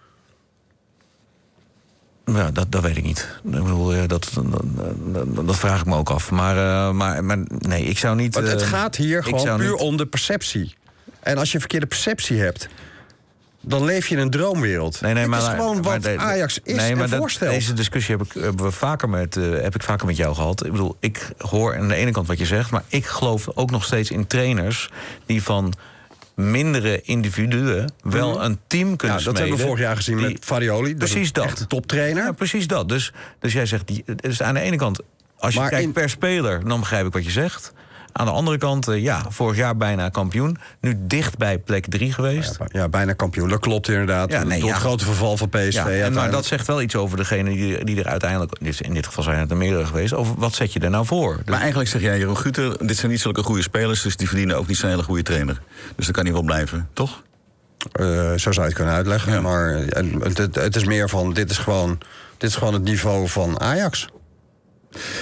Ja, dat, dat weet ik niet. Ik bedoel, dat, dat, dat, dat vraag ik me ook af. Maar, uh, maar, maar nee, ik zou niet... Want het uh, gaat hier gewoon puur niet... om de perceptie. En als je een verkeerde perceptie hebt... dan leef je in een droomwereld. Nee, nee, het maar, is gewoon wat maar, Ajax is nee, en voorstelt. Deze discussie heb ik, hebben we vaker met, uh, heb ik vaker met jou gehad. Ik bedoel, ik hoor aan de ene kant wat je zegt... maar ik geloof ook nog steeds in trainers... die van mindere individuen wel mm-hmm. een team kunnen ja, dat smeden. hebben we vorig jaar gezien die, met Farioli. Dat precies dat. Echt een toptrainer. Ja, precies dat. Dus, dus jij zegt, die, dus aan de ene kant... als je maar kijkt in... per speler, dan begrijp ik wat je zegt... Aan de andere kant, uh, ja, vorig jaar bijna kampioen. Nu dicht bij plek drie geweest. Ja, ja, bijna kampioen, dat klopt inderdaad. Ja, nee, Door ja. het grote verval van P S V. Ja, en maar dat zegt wel iets over degene die, die er uiteindelijk... in dit geval zijn het er meerdere geweest. Over wat zet je er nou voor? Dus... Maar eigenlijk zeg jij, Jeroen Guter... dit zijn niet zulke goede spelers... dus die verdienen ook niet zo'n hele goede trainer. Dus dat kan niet wel blijven, toch? Uh, zo zou je het kunnen uitleggen. Ja. Maar het, het, het is meer van, dit is, gewoon, dit is gewoon het niveau van Ajax.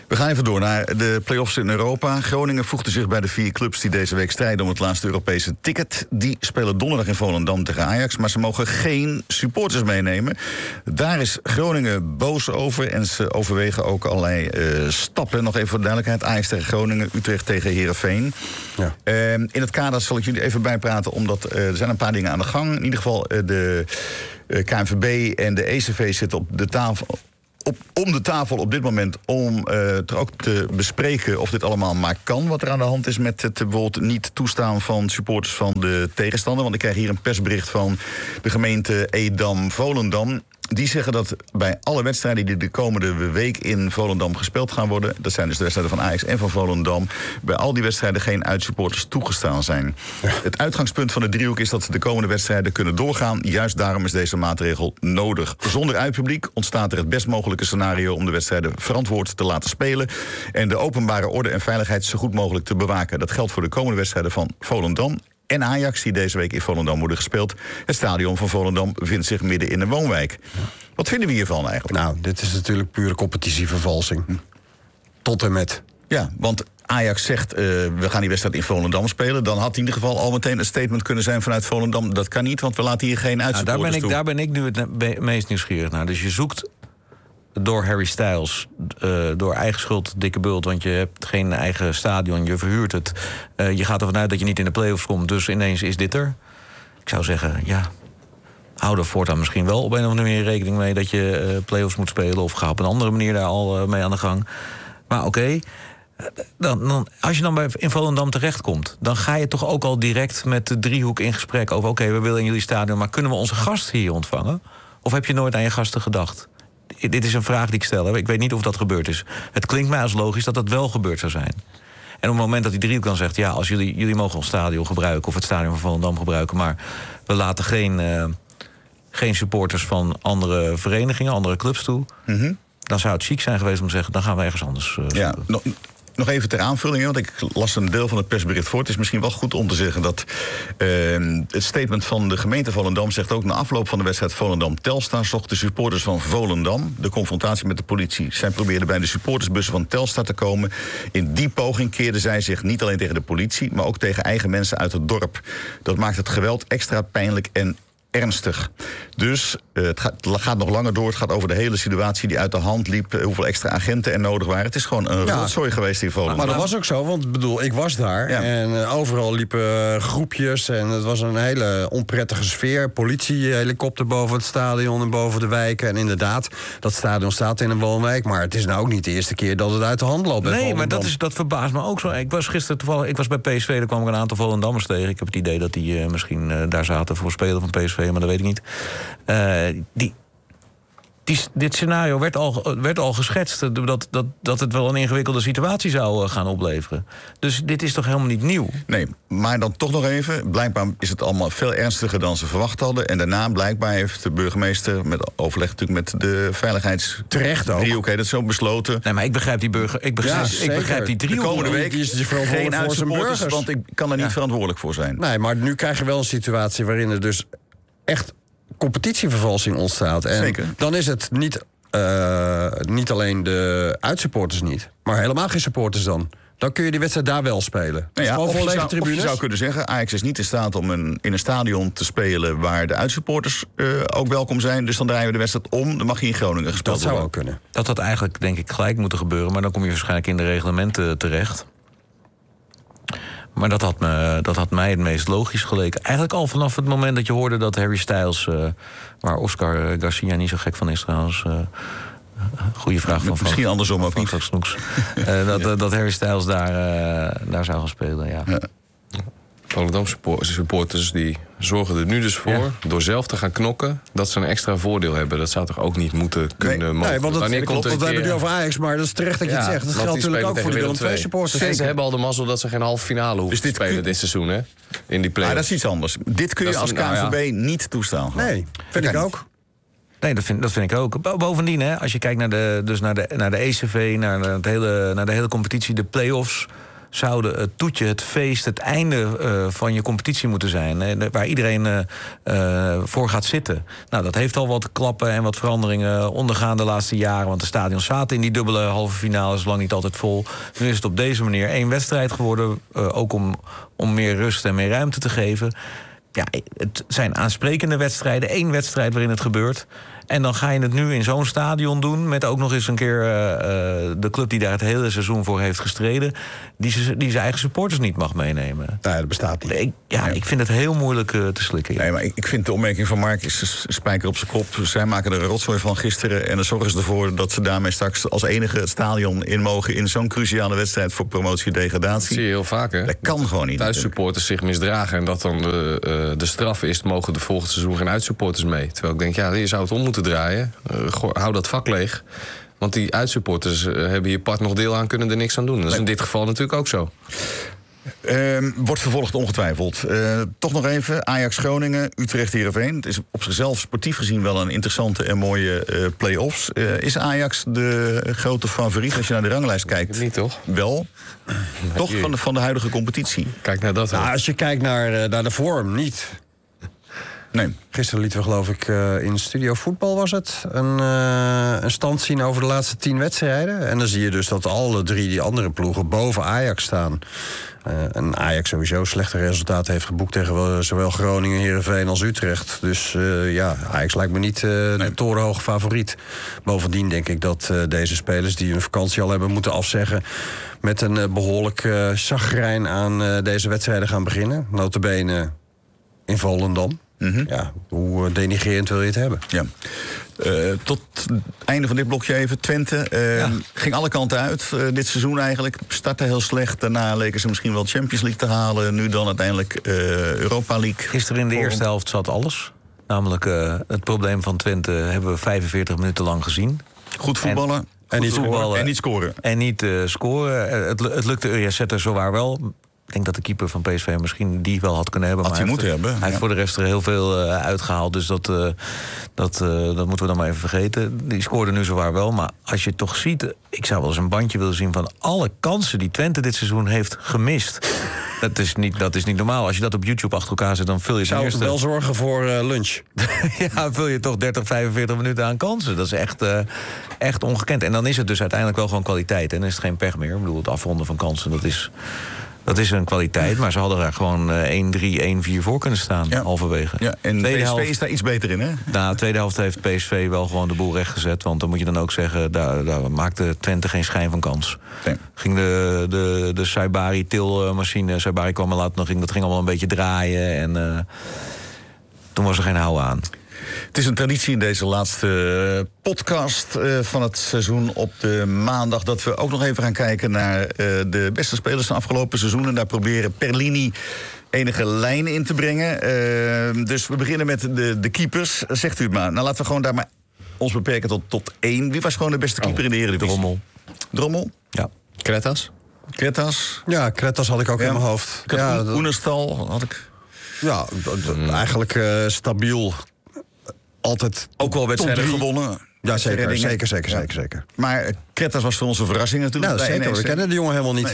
We gaan even door naar de play-offs in Europa. Groningen voegde zich bij de vier clubs die deze week strijden om het laatste Europese ticket. Die spelen donderdag in Volendam tegen Ajax, maar ze mogen geen supporters meenemen. Daar is Groningen boos over en ze overwegen ook allerlei uh, stappen. Nog even voor de duidelijkheid, Ajax tegen Groningen, Utrecht tegen Heerenveen. Ja. Uh, in het kader zal ik jullie even bijpraten, omdat uh, er zijn een paar dingen aan de gang. In ieder geval uh, de uh, K N V B en de E C V zitten op de tafel... Op, om de tafel op dit moment om uh, er ook te bespreken of dit allemaal maar kan. Wat er aan de hand is met het bijvoorbeeld niet toestaan van supporters van de tegenstander. Want ik krijg hier een persbericht van de gemeente Edam-Volendam. Die zeggen dat bij alle wedstrijden die de komende week in Volendam gespeeld gaan worden... dat zijn dus de wedstrijden van Ajax en van Volendam... bij al die wedstrijden geen uitsupporters toegestaan zijn. Ja. Het uitgangspunt van de driehoek is dat de komende wedstrijden kunnen doorgaan. Juist daarom is deze maatregel nodig. Zonder uitpubliek ontstaat er het best mogelijke scenario... om de wedstrijden verantwoord te laten spelen... en de openbare orde en veiligheid zo goed mogelijk te bewaken. Dat geldt voor de komende wedstrijden van Volendam... en Ajax, die deze week in Volendam worden gespeeld. Het stadion van Volendam bevindt zich midden in een woonwijk. Ja. Wat vinden we hiervan eigenlijk? Nou, dit is natuurlijk pure competitievervalsing. Hm. Tot en met. Ja, want Ajax zegt, uh, we gaan die wedstrijd in Volendam spelen. Dan had in ieder geval al meteen een statement kunnen zijn vanuit Volendam. Dat kan niet, want we laten hier geen uitsupporters nou, daar, ben ik, toe. daar ben ik nu het meest nieuwsgierig naar. Dus je zoekt door Harry Styles, uh, door eigen schuld, dikke bult... want je hebt geen eigen stadion, je verhuurt het. Uh, je gaat ervan uit dat je niet in de play-offs komt, dus ineens is dit er. Ik zou zeggen, ja, hou er voortaan misschien wel op een of andere manier rekening mee... dat je uh, play-offs moet spelen of ga op een andere manier daar al uh, mee aan de gang. Maar oké, okay, dan, dan, als je dan bij, in Volendam terechtkomt... dan ga je toch ook al direct met de driehoek in gesprek over... oké, okay, we willen in jullie stadion, maar kunnen we onze gasten hier ontvangen? Of heb je nooit aan je gasten gedacht? Dit is een vraag die ik stel. Ik weet niet of dat gebeurd is. Het klinkt mij als logisch dat dat wel gebeurd zou zijn. En op het moment dat die driehoek dan zegt... ja, als jullie, jullie mogen ons stadion gebruiken... of het stadion van Volendam gebruiken... maar we laten geen, uh, geen supporters van andere verenigingen... andere clubs toe... Mm-hmm. dan zou het chic zijn geweest om te zeggen... dan gaan we ergens anders uh, ja, no, Nog even ter aanvulling, want ik las een deel van het persbericht voor. Het is misschien wel goed om te zeggen dat uh, het statement van de gemeente Volendam zegt ook... na afloop van de wedstrijd Volendam-Telstar zocht de supporters van Volendam de confrontatie met de politie. Zij probeerden bij de supportersbussen van Telstar te komen. In die poging keerden zij zich niet alleen tegen de politie... maar ook tegen eigen mensen uit het dorp. Dat maakt het geweld extra pijnlijk en ernstig. Dus uh, het, gaat, het gaat nog langer door. Het gaat over de hele situatie die uit de hand liep. Uh, hoeveel extra agenten er nodig waren. Het is gewoon een ja. rotzooi geweest in Volendam. Maar dat was ook zo, want bedoel, ik was daar. Ja. En uh, overal liepen uh, groepjes. En het was een hele onprettige sfeer. Politiehelikopter boven het stadion en boven de wijken. En inderdaad, dat stadion staat in een woonwijk. Maar het is nou ook niet de eerste keer dat het uit de hand loopt. Nee, Volendam. maar dat, is, dat verbaast me ook zo. Ik was gisteren toevallig, ik was bij P S V, daar kwam ik een aantal Volendammers tegen. Ik heb het idee dat die uh, misschien uh, daar zaten voor spelen van P S V, maar dat weet ik niet. Uh, die, die, dit scenario werd al, werd al geschetst, dat, dat, dat het wel een ingewikkelde situatie zou uh, gaan opleveren. Dus dit is toch helemaal niet nieuw? Nee, maar dan toch nog even. Blijkbaar is het allemaal veel ernstiger dan ze verwacht hadden. En daarna blijkbaar heeft de burgemeester, met overleg natuurlijk met de veiligheids... Terecht ook. Driehoek, dat zo besloten. Nee, maar ik begrijp die burger... Ik begrijp, ja, ik begrijp die driehoek. De komende week is hij verantwoordelijk geen voor zijn burgers. Want ik kan er niet ja. verantwoordelijk voor zijn. Nee, maar nu krijg je wel een situatie waarin er dus echt competitievervalsing ontstaat. En Zeker. Dan is het niet, uh, niet alleen de uitsupporters niet, maar helemaal geen supporters dan. Dan kun je die wedstrijd daar wel spelen. Nou ja, of, je zou, of je zou kunnen zeggen, Ajax is niet in staat om een, in een stadion te spelen waar de uitsupporters uh, ook welkom zijn. Dus dan draaien we de wedstrijd om. Dan mag je in Groningen gespeeld worden. Dat zou ook worden. kunnen. Dat had eigenlijk, denk ik, gelijk moeten gebeuren. Maar dan kom je waarschijnlijk in de reglementen terecht. Maar dat had, me, dat had mij het meest logisch geleken. Eigenlijk al vanaf het moment dat je hoorde dat Harry Styles... Uh, waar Oscar Garcia niet zo gek van is trouwens... Uh, goeie vraag van Misschien van, andersom ook van, niet. Van uh, dat, ja. dat Harry Styles daar, uh, daar zou gaan spelen, ja. ja. Volendam supporters die zorgen er nu dus voor... Ja. door zelf te gaan knokken, dat ze een extra voordeel hebben. Dat zou toch ook niet moeten kunnen nee, mogen? Nee, want dat, klopt, want we hebben het nu over Ajax, maar dat is terecht dat je ja, het zegt. Dat geldt natuurlijk ook voor de Willem twee supporters. En ze hebben al de mazzel dat ze geen halve finale hoeven dus te spelen kun... dit seizoen, hè? In die play. Ah, dat is iets anders. Dit kun je als K N V B nou ja. niet toestaan. Gewoon. Nee, vind ik ook. Nee, dat vind, dat vind ik ook. Bovendien, hè, als je kijkt naar de, dus naar de, naar de E C V, naar, naar, het hele, naar de hele competitie, de play-offs... zouden het toetje, het feest, het einde uh, van je competitie moeten zijn. Hè, waar iedereen uh, uh, voor gaat zitten. Nou, dat heeft al wat klappen en wat veranderingen ondergaan de laatste jaren. Want de stadions zaten in die dubbele halve finales lang niet altijd vol. Nu is het op deze manier één wedstrijd geworden. Uh, ook om, om meer rust en meer ruimte te geven. Ja, het zijn aansprekende wedstrijden. Één wedstrijd waarin het gebeurt. En dan ga je het nu in zo'n stadion doen... met ook nog eens een keer uh, de club die daar het hele seizoen voor heeft gestreden... die, ze, die zijn eigen supporters niet mag meenemen. Nee, dat bestaat niet. Ik, ja, nee. ik vind het heel moeilijk uh, te slikken. Ja. Nee, maar ik, ik vind de opmerking van Mark is spijker op zijn kop. Zij maken er een rotzooi van gisteren... en dan zorgen ze ervoor dat ze daarmee straks als enige het stadion in mogen... in zo'n cruciale wedstrijd voor promotie en degradatie. Dat zie je heel vaak, hè? Dat kan gewoon niet. Thuissupporters zich misdragen en dat dan de, uh, de straf is... mogen de volgende seizoen geen uitsupporters mee. Terwijl ik denk, ja, je zou het om moeten draaien. Uh, goh, hou dat vak leeg. Want die uitsupporters uh, hebben hier part nog deel aan, kunnen er niks aan doen. Dat is nee. in dit geval natuurlijk ook zo. Uh, wordt vervolgd ongetwijfeld. Uh, toch nog even, Ajax Groningen, Utrecht Heerenveen. Het is op zichzelf sportief gezien wel een interessante en mooie uh, play-offs. Uh, is Ajax de grote favoriet als je naar de ranglijst kijkt? Niet, toch? Wel. Nee, toch van de, van de huidige competitie. Kijk naar dat. Nou, als je kijkt naar, uh, naar de vorm, niet. Nee. Gisteren lieten we geloof ik uh, in Studio Voetbal was het... Een, uh, een stand zien over de laatste tien wedstrijden. En dan zie je dus dat alle drie die andere ploegen boven Ajax staan. Uh, en Ajax sowieso slechte resultaten heeft geboekt... tegen zowel Groningen, Heerenveen als Utrecht. Dus uh, ja, Ajax lijkt me niet uh, nee. de torenhoge favoriet. Bovendien denk ik dat uh, deze spelers die hun vakantie al hebben moeten afzeggen... met een uh, behoorlijk uh, chagrijn aan uh, deze wedstrijden gaan beginnen. Nota bene in Volendam. Mm-hmm. Ja, hoe denigrerend wil je het hebben? Ja. Uh, tot het einde van dit blokje even. Twente uh, ja. ging alle kanten uit uh, dit seizoen eigenlijk. Startte heel slecht. Daarna leken ze misschien wel Champions League te halen. Nu dan uiteindelijk uh, Europa League. Gisteren in de eerste helft zat alles. Namelijk uh, het probleem van Twente hebben we vijfenveertig minuten lang gezien. Goed voetballen. En, en, niet, voetballen, en niet scoren. En niet uh, scoren. Het, het lukte Uriaseta zowaar wel. Ik denk dat de keeper van P S V misschien die wel had kunnen hebben. Had maar hij moeten hebben. Hij ja. heeft voor de rest er heel veel uh, uitgehaald. Dus dat, uh, dat, uh, dat moeten we dan maar even vergeten. Die scoorde nu zowaar wel. Maar als je het toch ziet... Ik zou wel eens een bandje willen zien van alle kansen die Twente dit seizoen heeft gemist. Dat is niet, dat is niet normaal. Als je dat op YouTube achter elkaar zet, dan vul je... Zou het eerste... wel zorgen voor uh, lunch? Ja, vul je toch dertig, vijfenveertig minuten aan kansen. Dat is echt, uh, echt ongekend. En dan is het dus uiteindelijk wel gewoon kwaliteit. En dan is het geen pech meer. Ik bedoel, het afronden van kansen, dat is... Dat is een kwaliteit, maar ze hadden daar gewoon uh, één drie, één vier voor kunnen staan, ja. halverwege. Ja, en tweede P S V helft, is daar iets beter in, hè? Nou, de tweede helft heeft P S V wel gewoon de boel rechtgezet. Want dan moet je dan ook zeggen, daar, daar maakte Twente geen schijn van kans. Nee. Ging de, de, de Saibari-tilmachine, Saibari kwam er later nog in, dat ging allemaal een beetje draaien. En uh, toen was er geen hou aan. Het is een traditie in deze laatste podcast uh, van het seizoen op de maandag... dat we ook nog even gaan kijken naar uh, de beste spelers van afgelopen seizoen. En daar proberen per linie enige lijnen in te brengen. Uh, dus we beginnen met de, de keepers. Zegt u het maar. Nou, laten we gewoon daar maar ons beperken tot, tot één. Wie was gewoon de beste keeper oh, in de Eredivisie? Drommel. Drommel? Ja. Kretas? Kretas? Ja, Kretas had ik ook ja. in mijn hoofd. Ja, Oenerstal had ik... Ja, mm. eigenlijk uh, stabiel... Altijd ook wel wedstrijden gewonnen. Ja, zeker, zeker, zeker, ja. zeker, zeker. Maar Kretas was voor ons een verrassing natuurlijk. Nou, zeker, we kennen de jongen helemaal niet. Nee.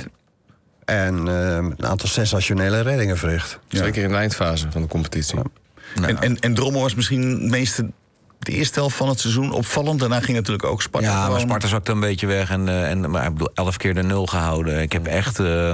En uh, een aantal sensationele reddingen verricht. Ja. Zeker in de eindfase van de competitie. Ja. Nou. En, en, en Drommel was misschien het meeste... de eerste helft van het seizoen opvallend. Daarna ging natuurlijk ook Sparta. Ja, maar Sparta zakte een beetje weg. En, uh, en, maar ik bedoel, elf keer de nul gehouden. Ik heb echt... Uh,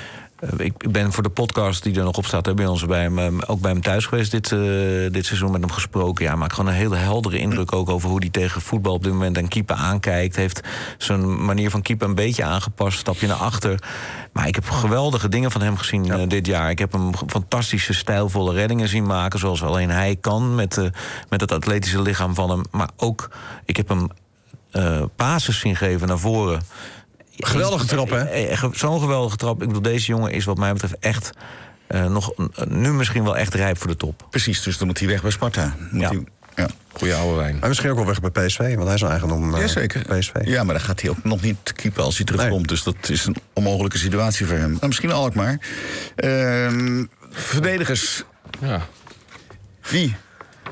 Ik ben voor de podcast die er nog op staat bij ons bij hem, ook bij hem thuis geweest dit, uh, dit seizoen met hem gesproken. Ja, maakt gewoon een hele heldere indruk ook over hoe hij tegen voetbal op dit moment en keeper aankijkt. Heeft zijn manier van keeper een beetje aangepast, stapje naar achter. Maar ik heb geweldige dingen van hem gezien ja. uh, dit jaar. Ik heb hem fantastische, stijlvolle reddingen zien maken, zoals alleen hij kan met, uh, met het atletische lichaam van hem. Maar ook, ik heb hem uh, passes zien geven naar voren. Geweldige trap, hè? Zo'n geweldige trap. Ik bedoel, deze jongen is wat mij betreft echt... Uh, nog uh, nu misschien wel echt rijp voor de top. Precies, dus dan moet hij weg bij Sparta. Moet ja. Hij, ja. Goeie oude wijn. Maar misschien ook wel weg bij P S V, want hij is een eigendom uh, ja, zeker. P S V. Ja, maar dan gaat hij ook nog niet keepen als hij terugkomt. Nee. Dus dat is een onmogelijke situatie voor hem. Nou, misschien Alkmaar. Uh, verdedigers. Ja. Wie?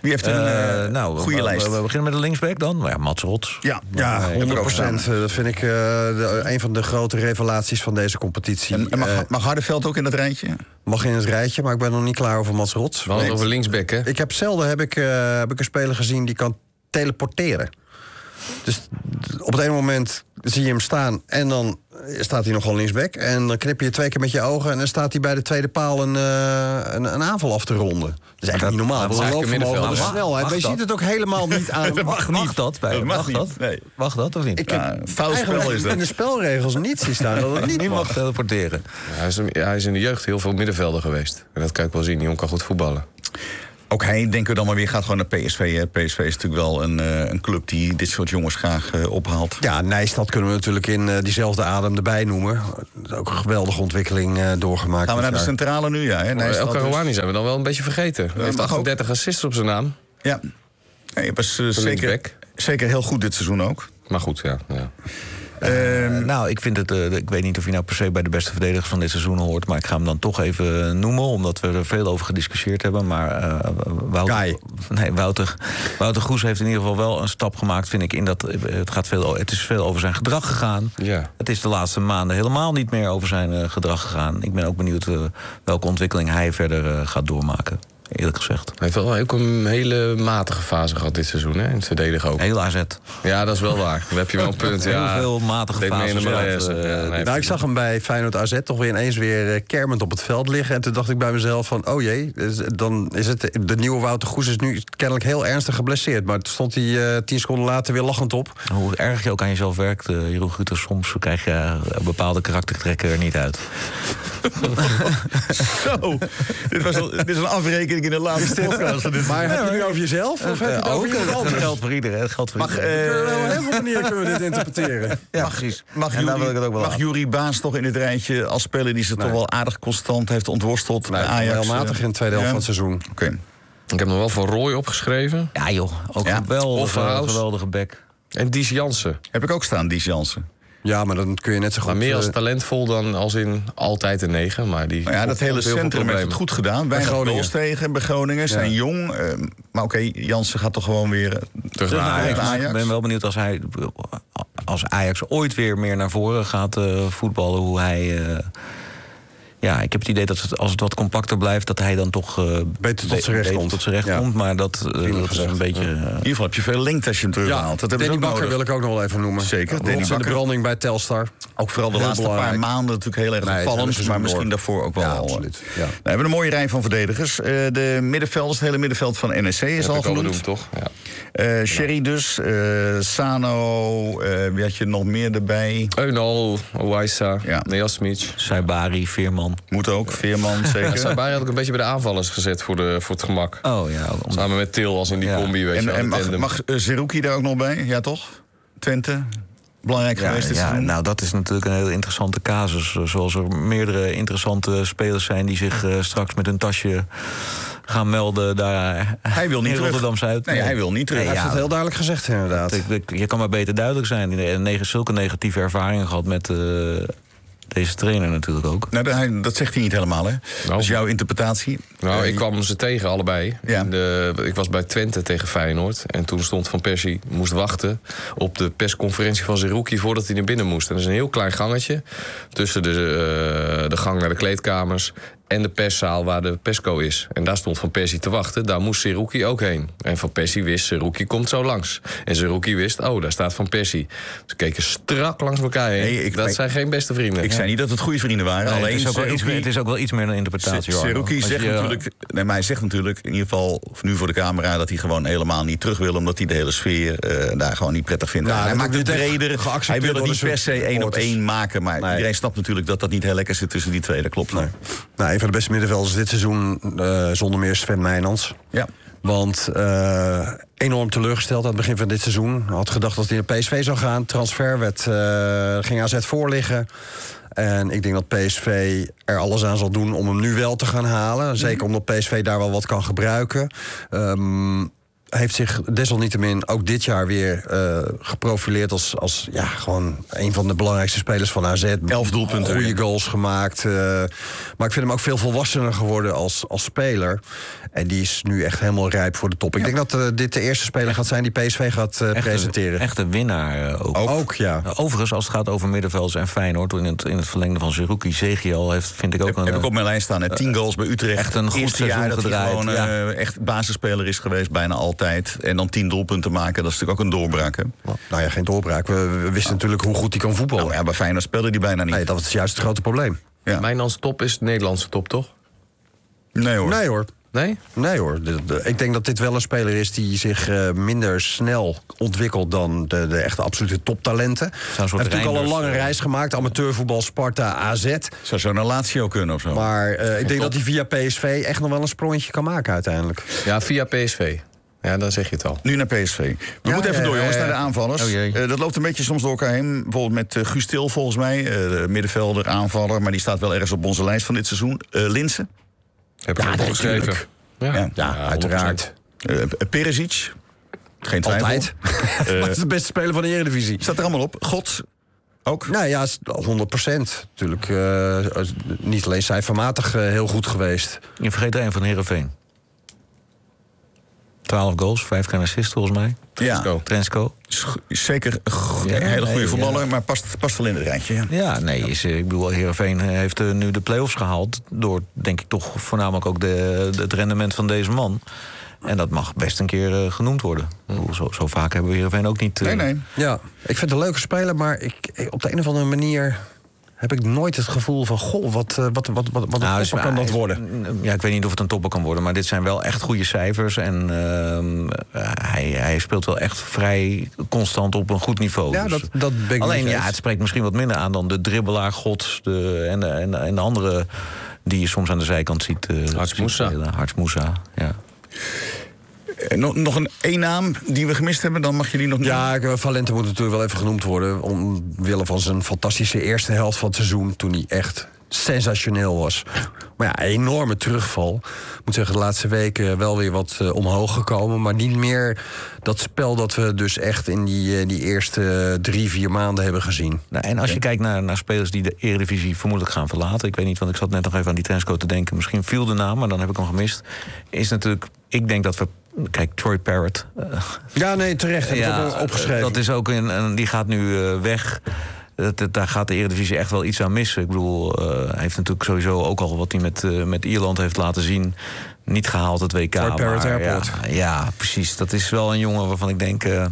Wie heeft een uh, nou, goede we, lijst? We, we beginnen met de linksback dan. Ja, Mats Rots. Ja, ja honderd procent. Dat vind ik uh, de, een van de grote revelaties van deze competitie. En, en mag, uh, mag Hardenveld ook in dat rijtje? Mag in het rijtje, maar ik ben nog niet klaar over Mats Rots. We hadden het over linksback, hè? Ik heb zelden heb ik, uh, heb ik een speler gezien die kan teleporteren. Dus op het ene moment zie je hem staan en dan staat hij nogal linksback. En dan knip je twee keer met je ogen en dan staat hij bij de tweede paal een, uh, een, een aanval af te ronden. Dat is eigenlijk niet normaal. Dat is eigenlijk een de snelheid. Maar je ziet het ook helemaal niet aan. Dat mag, mag dat bij dat mag, mag niet. dat? Nee. Mag dat of niet? Ik heb ja, fout spel is dat. in de spelregels niet zien staan dat het niet Niet mag. mag teleporteren. Ja, hij, is, hij is in de jeugd heel veel middenvelder geweest. En dat kan ik wel zien. Die jongen kan goed voetballen. Ook hij, denken we dan maar weer, gaat gewoon naar P S V. Hè. P S V is natuurlijk wel een, uh, een club die dit soort jongens graag uh, ophaalt. Ja, Nijstad kunnen we natuurlijk in uh, diezelfde adem erbij noemen. Dat is ook een geweldige ontwikkeling uh, doorgemaakt. Gaan we naar de jaar. centrale nu? Ja, hè? El Karouani zijn we dan wel een beetje vergeten. Hij heeft achtendertig assists op zijn naam. Ja, hij was uh, zeker, zeker heel goed dit seizoen ook. Maar goed, ja. ja. Uh, nou, ik vind het. Uh, ik weet niet of hij nou per se bij de beste verdedigers van dit seizoen hoort, maar ik ga hem dan toch even noemen, omdat we er veel over gediscussieerd hebben. Maar uh, Wouter, nee, Wouter, Wouter Goes heeft in ieder geval wel een stap gemaakt, vind ik. In dat het gaat veel. Het is veel over zijn gedrag gegaan. Ja. Het is de laatste maanden helemaal niet meer over zijn uh, gedrag gegaan. Ik ben ook benieuwd uh, welke ontwikkeling hij verder uh, gaat doormaken. Eerlijk gezegd. Hij heeft wel ook een hele matige fase gehad dit seizoen, hè? In het verdedigen ook. Heel A Z. Ja, dat is wel waar. Dan heb je wel een punt. Ja. Heel veel matige fases. Uh, ja, nee, nou, ik zag hem bij Feyenoord A Z toch weer ineens weer uh, kermend op het veld liggen. En toen dacht ik bij mezelf van, oh jee, dan is het de nieuwe Wouter Goes is nu kennelijk heel ernstig geblesseerd. Maar toen stond hij uh, tien seconden later weer lachend op. Hoe erg je ook aan jezelf werkt, uh, Jeroen Guter, soms krijg je uh, bepaalde karaktertrekken er niet uit. Zo, dit, was al, dit is een afrekening in de laatste podcast. Maar heb je het nu over jezelf? Of heb je het over iemand anders? Het geldt voor iedereen. Het geldt voor mag, iedereen. Uh, op heel veel manieren kunnen we dit interpreteren. Ja, mag precies. Mag en daar wil ik het ook wel mag Juri Baas toch in het rijtje als speler die ze nee. toch wel aardig constant heeft ontworsteld? Nee, Ajax, heel matig in de tweede helft ja. van het seizoen. Oké. Okay. Ik heb nog wel van Roy opgeschreven. Ja joh, ook ja. een geweldige, geweldige bek. En Dies Jansen. Heb ik ook staan, Dies Jansen. Ja, maar dan kun je net zo goed... Maar meer als talentvol dan als in altijd een negen. Maar die nou ja, dat hele centrum heeft het goed gedaan. Weinig goals tegen bij Groningen. Zijn ja. jong. Uh, maar oké, okay, Jansen gaat toch gewoon weer terug naar Ajax. Ajax. Ik ben wel benieuwd als hij... als Ajax ooit weer meer naar voren gaat uh, voetballen, hoe hij... Uh, ja, ik heb het idee dat het, als het wat compacter blijft, dat hij dan toch uh, beter tot zijn recht komt. Tot zijn recht ja. komt, maar dat, uh, dat is een beetje... Uh, in ieder geval heb je veel lengte als je hem terughaalt. Ja, Danny Bakker wil ik ook nog wel even noemen. Zeker. Ja, Danny Bakker. De branding bij Telstar. Ook vooral de heel laatste belangrijk. paar maanden natuurlijk heel erg nee, opvallend, maar misschien door. daarvoor ook wel. Ja, absoluut. Ja. Nou, we hebben een mooie rij van verdedigers. Uh, de middenvelders, het hele middenveld van N E C is dat al genoemd. Doen, toch? Ja. Uh, Sherry dus, uh, Sano, uh, wie had je nog meer erbij? Eunal, Owaisa, ja. Neasmic. Saibari, Veerman. Moet ook, Veerman zeker. Ja, Saibari had ik een beetje bij de aanvallers gezet voor, de, voor het gemak. Oh ja. Om... Samen met Til als in die ja. combi. Weet en je, en mag, mag uh, Zerouki daar ook nog bij? Ja toch? Twente? Belangrijk ja, geweest dit ja, seizoen? Nou, dat is natuurlijk een heel interessante casus. Zoals er meerdere interessante spelers zijn die zich uh, straks met hun tasje gaan melden daar. Hij wil niet in Rotterdam-Zuid. Nee, nee, hij wil niet terug. Nee, hij ja, heeft het heel duidelijk gezegd, inderdaad. Je kan maar beter duidelijk zijn. En negen, zulke negatieve ervaringen gehad met uh, deze trainer natuurlijk ook. Nou, dat zegt hij niet helemaal, hè? Nou, dat is jouw interpretatie. Nou, ik kwam ze tegen, allebei. Ja. De, ik was bij Twente tegen Feyenoord. En toen stond Van Persie, moest wachten op de persconferentie van Zerouki voordat hij naar binnen moest. En dat is een heel klein gangetje tussen de, uh, de gang naar de kleedkamers en de perszaal waar de persco is. En daar stond Van Persie te wachten. Daar moest Zerouki ook heen. En Van Persie wist, Zerouki komt zo langs. En Zerouki wist, oh, daar staat Van Persie. Ze keken strak langs elkaar heen. Nee, ik, dat ik, zijn geen beste vrienden. Ik ja. zei niet dat het goede vrienden waren. Nee, alleen het, is ook Zerouki, wel iets, het is ook wel iets meer een interpretatie. Zerouki zegt je, natuurlijk... Nee, maar hij zegt natuurlijk, in ieder geval nu voor de camera, dat hij gewoon helemaal niet terug wil, omdat hij de hele sfeer uh, daar gewoon niet prettig vindt. Ja, hij maakt het breder. Hij wil het niet per se één op één maken. Maar nee. iedereen snapt natuurlijk dat dat niet heel lekker zit tussen die twee. Dat klopt. Nee. Nou, een van de beste middenvelders dit seizoen uh, zonder meer Sven Meijnans. Ja. Want uh, enorm teleurgesteld aan het begin van dit seizoen. Had gedacht dat hij naar P S V zou gaan. Transfer werd, uh, ging A Z voor liggen. En ik denk dat P S V er alles aan zal doen om hem nu wel te gaan halen. Zeker omdat P S V daar wel wat kan gebruiken. Um, heeft zich desalniettemin ook dit jaar weer uh, geprofileerd als, als ja, gewoon een van de belangrijkste spelers van A Z. Elf doelpunten. Goede goals gemaakt. Uh, maar ik vind hem ook veel volwassener geworden als, als speler. En die is nu echt helemaal rijp voor de top. Ik ja. denk dat uh, dit de eerste speler gaat zijn die P S V gaat uh, echte, presenteren. Echte winnaar uh, ook. ook. Ook, ja. Overigens, als het gaat over middenvelders en Feyenoord, in het, in het verlengde van Zerouki, Zegiel heeft, vind ik ook heb, een... Heb ik op mijn lijst staan. Hè. Tien goals bij Utrecht. Echt een goed seizoen dat gedraaid. Hij gewoon ja. uh, echt basisspeler is geweest, bijna altijd. En dan tien doelpunten maken, dat is natuurlijk ook een doorbraak. Hè? Nou ja, geen doorbraak. We, we wisten oh. natuurlijk hoe goed hij kan voetballen. Nou ja, bij Feyenoord speelde hij bijna niet. Nee, dat is juist het grote probleem. Ja. Mijnans top is Nederlandse top, toch? Nee hoor. Nee hoor. Nee? Nee hoor. De, de, ik denk dat dit wel een speler is die zich uh, minder snel ontwikkelt dan de, de echte absolute toptalenten. Hij heeft natuurlijk al een lange uh, reis gemaakt. Amateurvoetbal, Sparta, A Z. Zou zo naar Lazio kunnen of zo. Maar uh, ik denk top. dat hij via P S V echt nog wel een sprongetje kan maken uiteindelijk. Ja, via P S V. Ja, dan zeg je het al. Nu naar P S V. We ja, moeten even ja, door, jongens, ja, ja. naar de aanvallers. Oh, uh, dat loopt een beetje soms door elkaar heen. Bijvoorbeeld met uh, Guus Til, volgens mij. Uh, de middenvelder, aanvaller. Maar die staat wel ergens op onze lijst van dit seizoen. Uh, Linssen. Heb ik ja, ook geschreven. Ja, ja, ja, uiteraard. Uh, Perisic. Geen twijfel. Altijd. uh, Wat is de beste speler van de Eredivisie? Staat er allemaal op. Gods. Ook? Nou ja, honderd procent. Natuurlijk uh, niet alleen cijfermatig uh, heel goed geweest. Je vergeet er een van Heerenveen. twaalf goals, vijf keer assist volgens mij. Ja. Trensco. Zeker een ja, hele goede nee, voetballer, ja. maar past, past wel in het rijtje. Ja, ja nee, is, ik bedoel, Heerenveen heeft uh, nu de play-offs gehaald door, denk ik, toch voornamelijk ook de, de, het rendement van deze man. En dat mag best een keer uh, genoemd worden. Bedoel, zo, zo vaak hebben we Heerenveen ook niet... Uh... Nee, nee. Ja, ik vind het een leuke speler, maar ik, ik, op de een of andere manier... heb ik nooit het gevoel van, goh, wat, wat, wat, wat, wat nou, een topper kan dat worden? Ja, ik weet niet of het een topper kan worden, maar dit zijn wel echt goede cijfers. En uh, hij, hij speelt wel echt vrij constant op een goed niveau. Ja, dus, dat, dat ben ik alleen, ja, het spreekt misschien wat minder aan dan de dribbelaar, God de, en, de, en, de, en de andere die je soms aan de zijkant ziet. Uh, Harts Moussa. Harts Moussa, ja. Nog, nog een één naam die we gemist hebben, dan mag je die nog niet. Ja, Valente moet natuurlijk wel even genoemd worden. Omwille van zijn fantastische eerste helft van het seizoen. Toen hij echt sensationeel was. Maar ja, enorme terugval. Ik moet zeggen, de laatste weken wel weer wat uh, omhoog gekomen. Maar niet meer dat spel dat we dus echt in die, uh, die eerste drie, vier maanden hebben gezien. Nou, en als je ja. kijkt naar, naar spelers die de Eredivisie vermoedelijk gaan verlaten. Ik weet niet, want ik zat net nog even aan die Trensco te denken. Misschien viel de naam, maar dan heb ik hem gemist. Is natuurlijk, ik denk dat we... Kijk, Troy Parrott. Uh, ja, nee, terecht. Heb ja, ik ook opgeschreven. Dat is ook een, een, die gaat nu uh, weg. Dat, dat, daar gaat de Eredivisie echt wel iets aan missen. Ik bedoel, uh, hij heeft natuurlijk sowieso ook al wat hij met, uh, met Ierland heeft laten zien. Niet gehaald het W K. Troy Parrott Airport. Ja, ja, precies. Dat is wel een jongen waarvan ik denk... Uh,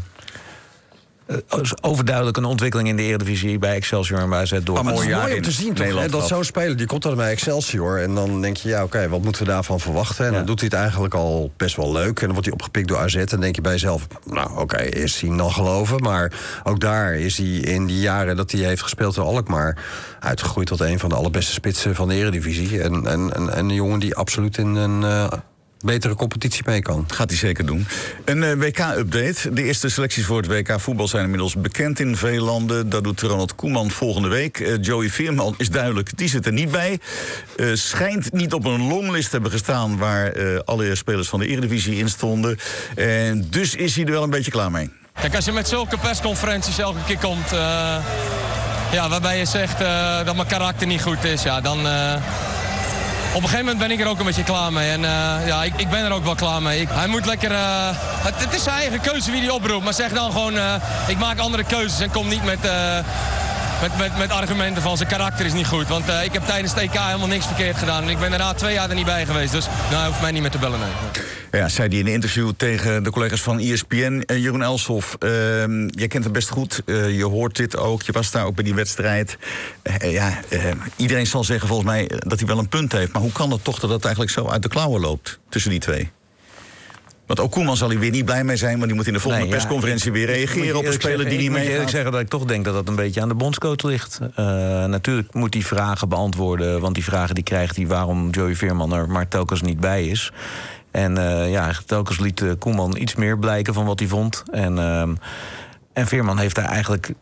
overduidelijk een ontwikkeling in de Eredivisie bij Excelsior en bij A Z door. Maar het is mooi om te zien toch, hè, dat zo'n speler die komt dan bij Excelsior en dan denk je, ja oké, okay, wat moeten we daarvan verwachten? En ja. dan doet hij het eigenlijk al best wel leuk en dan wordt hij opgepikt door A Z en dan denk je bij jezelf, nou oké, okay, is hij dan geloven? Maar ook daar is hij in die jaren dat hij heeft gespeeld in Alkmaar uitgegroeid tot een van de allerbeste spitsen van de Eredivisie en, en, en, en een jongen die absoluut in een uh, betere competitie mee kan. Gaat hij zeker doen. Een uh, W K-update. De eerste selecties voor het W K voetbal zijn inmiddels bekend in veel landen. Dat doet Ronald Koeman volgende week. Uh, Joey Veerman is duidelijk, die zit er niet bij. Uh, schijnt niet op een longlist te hebben gestaan waar uh, alle spelers van de Eredivisie in stonden. En dus is hij er wel een beetje klaar mee. Kijk, als je met zulke persconferenties elke keer komt... Uh, ja, waarbij je zegt uh, dat mijn karakter niet goed is, ja, dan... Uh, Op een gegeven moment ben ik er ook een beetje klaar mee. En uh, ja, ik, ik ben er ook wel klaar mee. Ik, hij moet lekker... Uh, het, het is zijn eigen keuze wie hij oproept. Maar zeg dan gewoon, uh, ik maak andere keuzes en kom niet met, uh, met, met, met argumenten van zijn karakter is niet goed. Want uh, ik heb tijdens het E K helemaal niks verkeerd gedaan. En ik ben daarna twee jaar er niet bij geweest. Dus nou, hij hoeft mij niet meer te bellen, nee. Ja, zei hij in een interview tegen de collega's van E S P N. Uh, Jeroen Elshoff, uh, jij kent hem best goed. Uh, je hoort dit ook. Je was daar ook bij die wedstrijd. Uh, ja, uh, iedereen zal zeggen volgens mij dat hij wel een punt heeft. Maar hoe kan het toch dat het eigenlijk zo uit de klauwen loopt tussen die twee? Want ook Koeman zal hij weer niet blij mee zijn... want die moet in de volgende nee, ja, persconferentie weer reageren op een speler die niet meegaat. Ik moet eerlijk zeggen dat ik toch denk dat dat een beetje aan de bondscoach ligt. Uh, natuurlijk moet hij vragen beantwoorden... want die vragen die krijgt hij waarom Joey Veerman er maar telkens niet bij is... En uh, ja, telkens liet uh, Koeman iets meer blijken van wat hij vond. En, uh, en Veerman heeft daar eigenlijk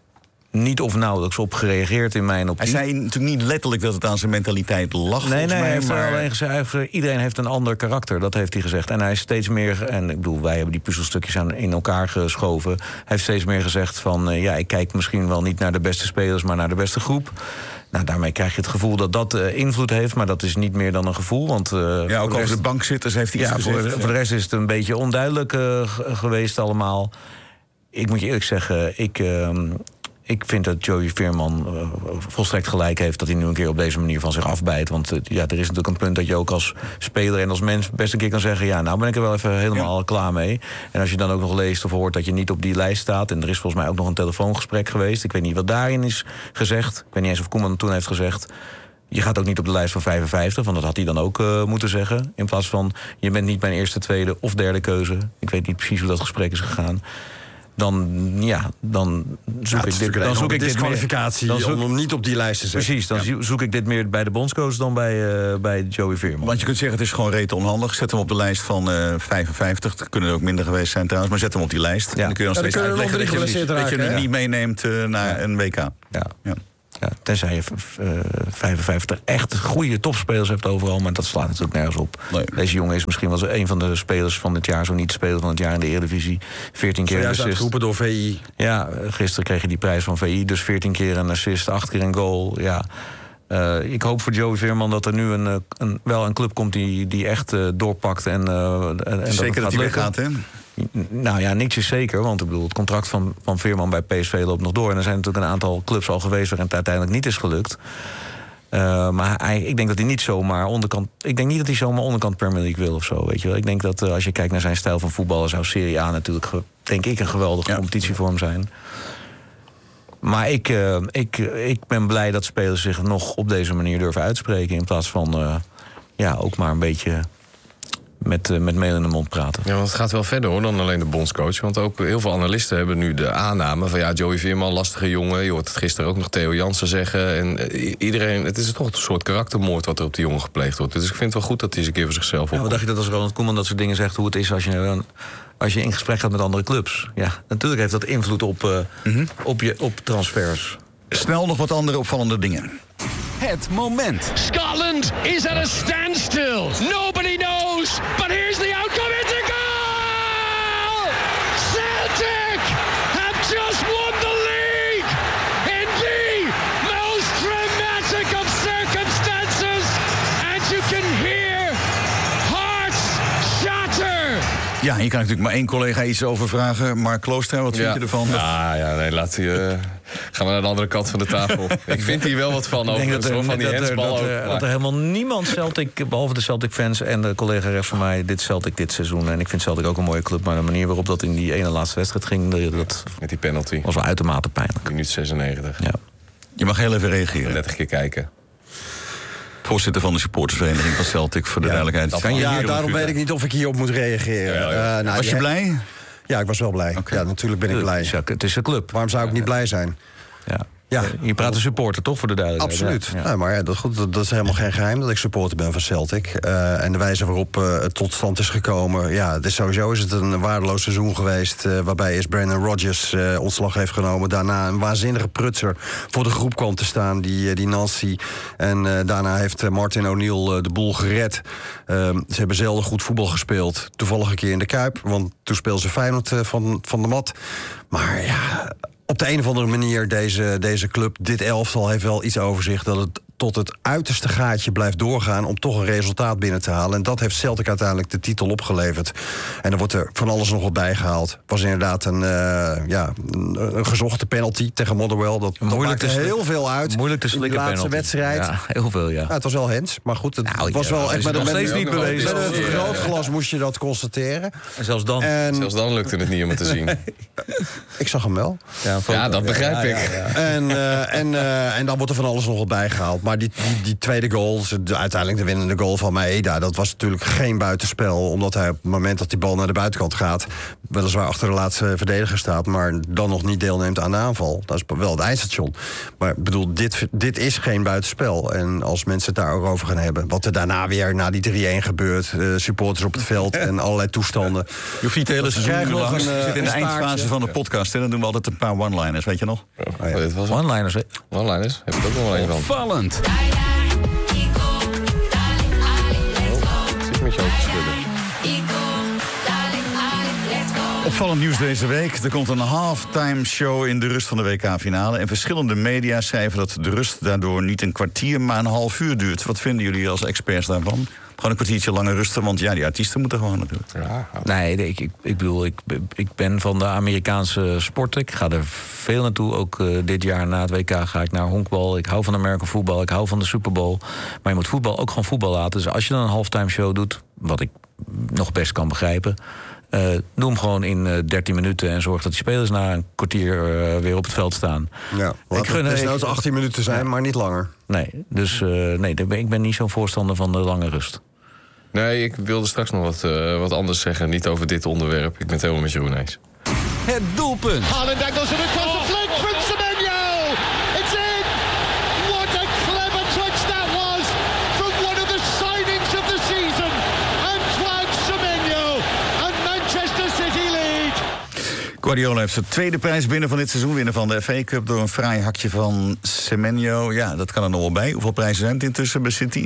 niet of nauwelijks op gereageerd in mijn optiek. Hij zei natuurlijk niet letterlijk dat het aan zijn mentaliteit lag. Nee, nee, mij, hij heeft maar... er alleen gezegd, hij heeft, iedereen heeft een ander karakter, dat heeft hij gezegd. En hij is steeds meer, en ik bedoel, wij hebben die puzzelstukjes aan, in elkaar geschoven. Hij heeft steeds meer gezegd van, uh, ja, ik kijk misschien wel niet naar de beste spelers, maar naar de beste groep. Nou, daarmee krijg je het gevoel dat dat uh, invloed heeft, maar dat is niet meer dan een gevoel. Want, uh, ja, ook de over de bankzitters heeft hij iets ja, gezegd. Voor, voor de rest is het een beetje onduidelijk uh, geweest allemaal. Ik moet je eerlijk zeggen, ik... Uh, Ik vind dat Joey Veerman uh, volstrekt gelijk heeft dat hij nu een keer op deze manier van zich afbijt. Want uh, ja, er is natuurlijk een punt dat je ook als speler en als mens best een keer kan zeggen, ja, nou ben ik er wel even helemaal ja. klaar mee. En als je dan ook nog leest of hoort dat je niet op die lijst staat, en er is volgens mij ook nog een telefoongesprek geweest. Ik weet niet wat daarin is gezegd. Ik weet niet eens of Koeman toen heeft gezegd, je gaat ook niet op de lijst van vijfenvijftig, want dat had hij dan ook uh, moeten zeggen. In plaats van, je bent niet mijn eerste, tweede of derde keuze. Ik weet niet precies hoe dat gesprek is gegaan. Dan, ja, dan zoek ja, ik dit, dan zoek ik dit kwalificatie meer, om hem niet op die lijst te zetten. Precies, dan ja. zoek ik dit meer bij de bondscoach dan bij, uh, bij Joey Veerman. Want je kunt zeggen, het is gewoon rete onhandig. Zet hem op de lijst van uh, vijfenvijftig. Er kunnen er ook minder geweest zijn trouwens, maar zet hem op die lijst. Ja. En dan kun je nog ja, steeds uitleggen dat je, raken, dat je hem ja. niet meeneemt uh, naar ja. een W K. Ja. Ja. Ja, tenzij je uh, vijfenvijftig echt goede topspelers hebt overal, maar dat slaat natuurlijk nergens op. Nee. Deze jongen is misschien wel een van de spelers van dit jaar, zo niet speler van het jaar in de Eredivisie. veertien keer een assist. Uitgeroepen door V I. Ja, gisteren kreeg je die prijs van V I, dus veertien keer een assist, acht keer een goal. Ja. Uh, ik hoop voor Joey Veerman dat er nu een, een, wel een club komt die, die echt uh, doorpakt. En, uh, en, en zeker dat, dat hij weggaat, hè? Nou ja, niks is zeker, want ik bedoel, het contract van, van Veerman bij P S V loopt nog door. En er zijn natuurlijk een aantal clubs al geweest waarin het uiteindelijk niet is gelukt. Uh, maar hij, ik denk dat hij niet zomaar onderkant. Ik denk niet dat hij zomaar onderkant Premier League wil of zo. Weet je wel. Ik denk dat uh, als je kijkt naar zijn stijl van voetballen, zou Serie A natuurlijk, denk ik, een geweldige ja. competitie voor hem zijn. Maar ik, uh, ik, ik ben blij dat spelers zich nog op deze manier durven uitspreken. In plaats van uh, ja, ook maar een beetje met, uh, met meel in de mond praten. Ja, want het gaat wel verder hoor dan alleen de bondscoach. Want ook heel veel analisten hebben nu de aanname van ja, Joey Veerman, lastige jongen. Je hoort het gisteren ook nog Theo Jansen zeggen. En uh, iedereen, het is toch een soort karaktermoord wat er op die jongen gepleegd wordt. Dus ik vind het wel goed dat hij eens een keer voor zichzelf opkomt. Ja, wat dacht je dat als Ronald Koeman dat soort dingen zegt, hoe het is als je een Als je in gesprek gaat met andere clubs. Ja, natuurlijk heeft dat invloed op, uh, mm-hmm. op, je, op transfers. Snel nog wat andere opvallende dingen. Het moment. Scotland is at a standstill. Nobody knows, but here's the outcome. It's a goal! Celtic have just won the league in the most dramatic of circumstances. And you can hear hearts shatter. Ja, hier kan ik natuurlijk maar één collega iets over vragen. Mark Klooster, wat vind ja. je ervan? Ja, ja, nee, laat hij... Uh... Gaan we naar de andere kant van de tafel. Ik vind hier wel wat van over dat, zo van die dat, hensbal dat, ook. Dat, dat er helemaal niemand Celtic, behalve de Celtic fans en de collega rechts van mij, dit Celtic dit seizoen. En ik vind Celtic ook een mooie club, maar de manier waarop dat in die ene laatste wedstrijd ging, dat met die penalty was wel uitermate pijnlijk. Minuut zesennegentig. Ja. Je mag heel even reageren. dertig keer kijken. Voorzitter van de supportersvereniging van Celtic, voor de ja, duidelijkheid. Kan je ja, daarom weet ik niet of ik hierop moet reageren. Ja, ja. Uh, nou, was je blij? Ja, ik was wel blij. Okay. Ja, natuurlijk ben ik blij. Het is een club. Waarom zou ik niet blij zijn? Ja. Ja, je praat een supporter, toch, voor de duidelijkheid? Absoluut. Ja. Ja, maar ja, dat, goed, dat, dat is helemaal geen geheim dat ik supporter ben van Celtic. Uh, en de wijze waarop uh, het tot stand is gekomen. Ja, dus sowieso is het een waardeloos seizoen geweest. Uh, waarbij eerst Brendan Rodgers uh, ontslag heeft genomen. Daarna een waanzinnige prutser voor de groep kwam te staan, die, uh, die Nancy. En uh, daarna heeft uh, Martin O'Neill uh, de boel gered. Uh, ze hebben zelden goed voetbal gespeeld. Toevallig een keer in de Kuip, want toen speelden ze Feyenoord uh, van, van de mat. Maar ja, op de een of andere manier, deze, deze club, dit elftal heeft wel iets over zich dat het tot het uiterste gaatje blijft doorgaan om toch een resultaat binnen te halen. En dat heeft Celtic uiteindelijk de titel opgeleverd. En er wordt er van alles nog wat bijgehaald. Het was inderdaad een, uh, ja, een, een gezochte penalty tegen Motherwell. Dat, dat maakte heel veel uit. Moeilijk te slikken in de laatste penalty. wedstrijd. Ja, heel veel, ja. ja. Het was wel hens, maar goed, het nou, was ja, wel echt met, nog met, steeds met, niet bewezen. met een vergrootglas moest je dat constateren. En zelfs dan. En, zelfs dan lukte het niet om het te zien. Ik zag hem wel. Ja, ja dat begrijp ja, ik. Ja, ja, ja. En, uh, en, uh, en dan wordt er van alles nog wat bijgehaald. maar die, die, die tweede goal, de, uiteindelijk de winnende goal van Maeda... dat was natuurlijk geen buitenspel. Omdat hij op het moment dat die bal naar de buitenkant gaat... weliswaar achter de laatste verdediger staat... maar dan nog niet deelneemt aan de aanval. Dat is wel het eindstation. Maar ik bedoel, dit, dit is geen buitenspel. En als mensen het daar ook over gaan hebben... wat er daarna weer na die drie-een gebeurt... Uh, supporters op het veld en allerlei toestanden... Je hoeft niet de hele seizoen lang. Een, Je zit in de een eindfase van de podcast. En dan doen we altijd een paar one-liners, weet je nog? Oh, ja. was One-liners, hè? One-liners, heb ik ook nog wel een van. Opvallend. Oh, zit met je hoofd te schudden. Opvallend nieuws deze week. Er komt een halftime show in de rust van de W K-finale. En verschillende media schrijven dat de rust daardoor niet een kwartier, maar een half uur duurt. Wat vinden jullie als experts daarvan? Gewoon een kwartiertje langer rusten, want ja, die artiesten moeten gewoon natuurlijk. Ja, nee, ik, ik, ik bedoel, ik, ik ben van de Amerikaanse sport. Ik ga er veel naartoe. Ook uh, dit jaar na het W K ga ik naar honkbal. Ik hou van American voetbal. Ik hou van de Super Bowl. Maar je moet voetbal ook gewoon voetbal laten. Dus als je dan een halftime show doet, wat ik nog best kan begrijpen... Uh, doe hem gewoon in uh, dertien minuten en zorg dat die spelers na een kwartier uh, weer op het veld staan. Ja, laat ik gun het desnoods achttien minuten zijn, ja. maar niet langer. Nee, dus uh, nee, ik ben niet zo'n voorstander van de lange rust. Nee, ik wilde straks nog wat, uh, wat anders zeggen, niet over dit onderwerp. Ik ben het helemaal met Jeroen eens. Het doelpunt. Haaland angles it across the flank from Semenyo. It's in. What a clever touch that was from one of the signings of the season. Antoine Semenyo and Manchester City lead. Guardiola heeft zijn tweede prijs binnen van dit seizoen. Winnen van de F A Cup door een fraai hakje van Semenyo. Ja, dat kan er nog wel bij. Hoeveel prijzen zijn het intussen bij City?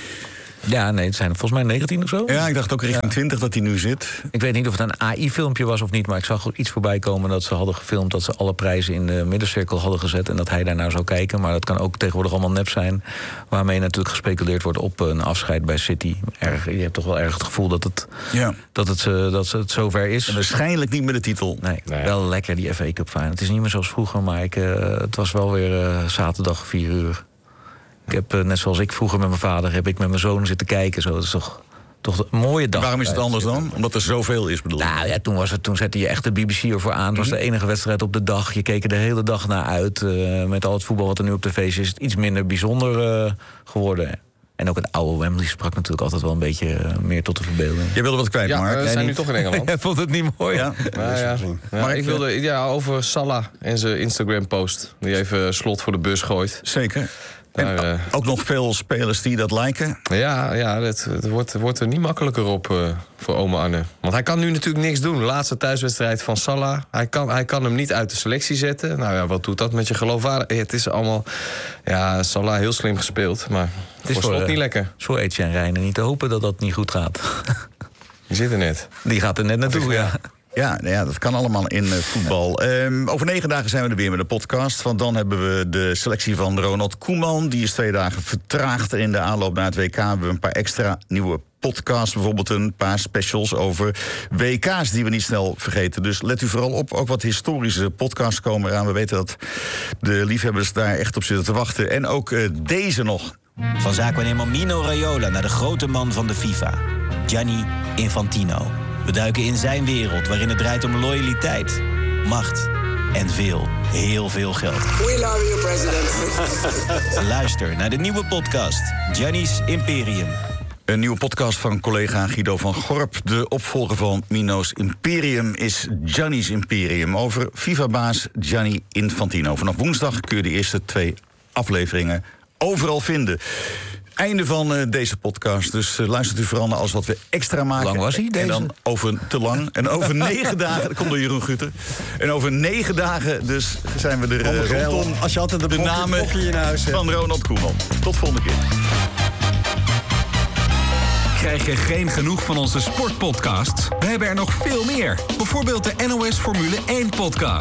Ja, nee, het zijn volgens mij negentien of zo. Ja, ik dacht ook richting ja. twintig dat hij nu zit. Ik weet niet of het een A I-filmpje was of niet... maar ik zag er iets voorbij komen dat ze hadden gefilmd... dat ze alle prijzen in de middencirkel hadden gezet... en dat hij daar nou zou kijken. Maar dat kan ook tegenwoordig allemaal nep zijn... waarmee natuurlijk gespeculeerd wordt op een afscheid bij City. Erg, je hebt toch wel erg het gevoel dat het, ja. dat het, uh, dat het zover is. En waarschijnlijk niet met de titel. Nee, nee. Wel lekker die F A Cup fijn. Het is niet meer zoals vroeger, maar ik, uh, het was wel weer uh, zaterdag vier uur... Ik heb, net zoals ik vroeger met mijn vader, heb ik met mijn zoon zitten kijken. Zo. Dat is toch, toch een mooie dag. Waarom is het anders dan? Omdat er zoveel is, bedoel ik? Nou ja, toen, was het, toen zette je echt de B B C ervoor aan. Het was de enige wedstrijd op de dag. Je keek er de hele dag naar uit. Uh, met al het voetbal wat er nu op tv is, is het iets minder bijzonder uh, geworden. En ook het oude Wembley sprak natuurlijk altijd wel een beetje uh, meer tot de verbeelding. Jij wilde wat kwijt, ja, Mark? we zijn nu toch in Engeland. Jij vond het niet mooi? Ja, ja, ja. ja Mark, ik wilde ja, over Salah en zijn Instagram-post. Die even slot voor de bus gooit. Zeker. Daar, en uh, ook nog veel spelers die dat lijken. Ja, ja het, het wordt, wordt er niet makkelijker op uh, voor oma Arne. Want hij kan nu natuurlijk niks doen. Laatste thuiswedstrijd van Salah. Hij kan, hij kan hem niet uit de selectie zetten. Nou ja, wat doet dat met je geloofwaardigheid? Het is allemaal... Ja, Salah heel slim gespeeld, maar het is voor, uh, niet lekker. Voor Etienne Reijnen niet te hopen dat dat niet goed gaat. Die zit er net. Die gaat er net naartoe, ja. Ja, nou ja, dat kan allemaal in uh, voetbal. Um, over negen dagen zijn we er weer met de podcast. Want dan hebben we de selectie van Ronald Koeman. Die is twee dagen vertraagd. En in de aanloop naar het W K hebben we een paar extra nieuwe podcasts. Bijvoorbeeld een paar specials over W K's die we niet snel vergeten. Dus let u vooral op. Ook wat historische podcasts komen eraan. We weten dat de liefhebbers daar echt op zitten te wachten. En ook uh, deze nog. Van zaakwaarnemer Mino Raiola naar de grote man van de FIFA. Gianni Infantino. We duiken in zijn wereld waarin het draait om loyaliteit, macht en veel, heel veel geld. We love you, president. Luister naar de nieuwe podcast, Gianni's Imperium. Een nieuwe podcast van collega Guido van Gorp. De opvolger van Mino's Imperium is Gianni's Imperium. Over FIFA-baas Gianni Infantino. Vanaf woensdag kun je de eerste twee afleveringen overal vinden. Einde van uh, deze podcast. Dus uh, luistert u vooral naar alles wat we extra maken. Hoe lang was hij, deze? En dan over te lang. En over negen dagen, dat komt door Jeroen Gutter. En over negen dagen dus zijn we er uh, rondom als je altijd de, de blokje, namen blokje in huis van Ronald Koeman. Tot volgende keer. Krijg je geen genoeg van onze sportpodcasts? We hebben er nog veel meer. Bijvoorbeeld de N O S Formule één podcast.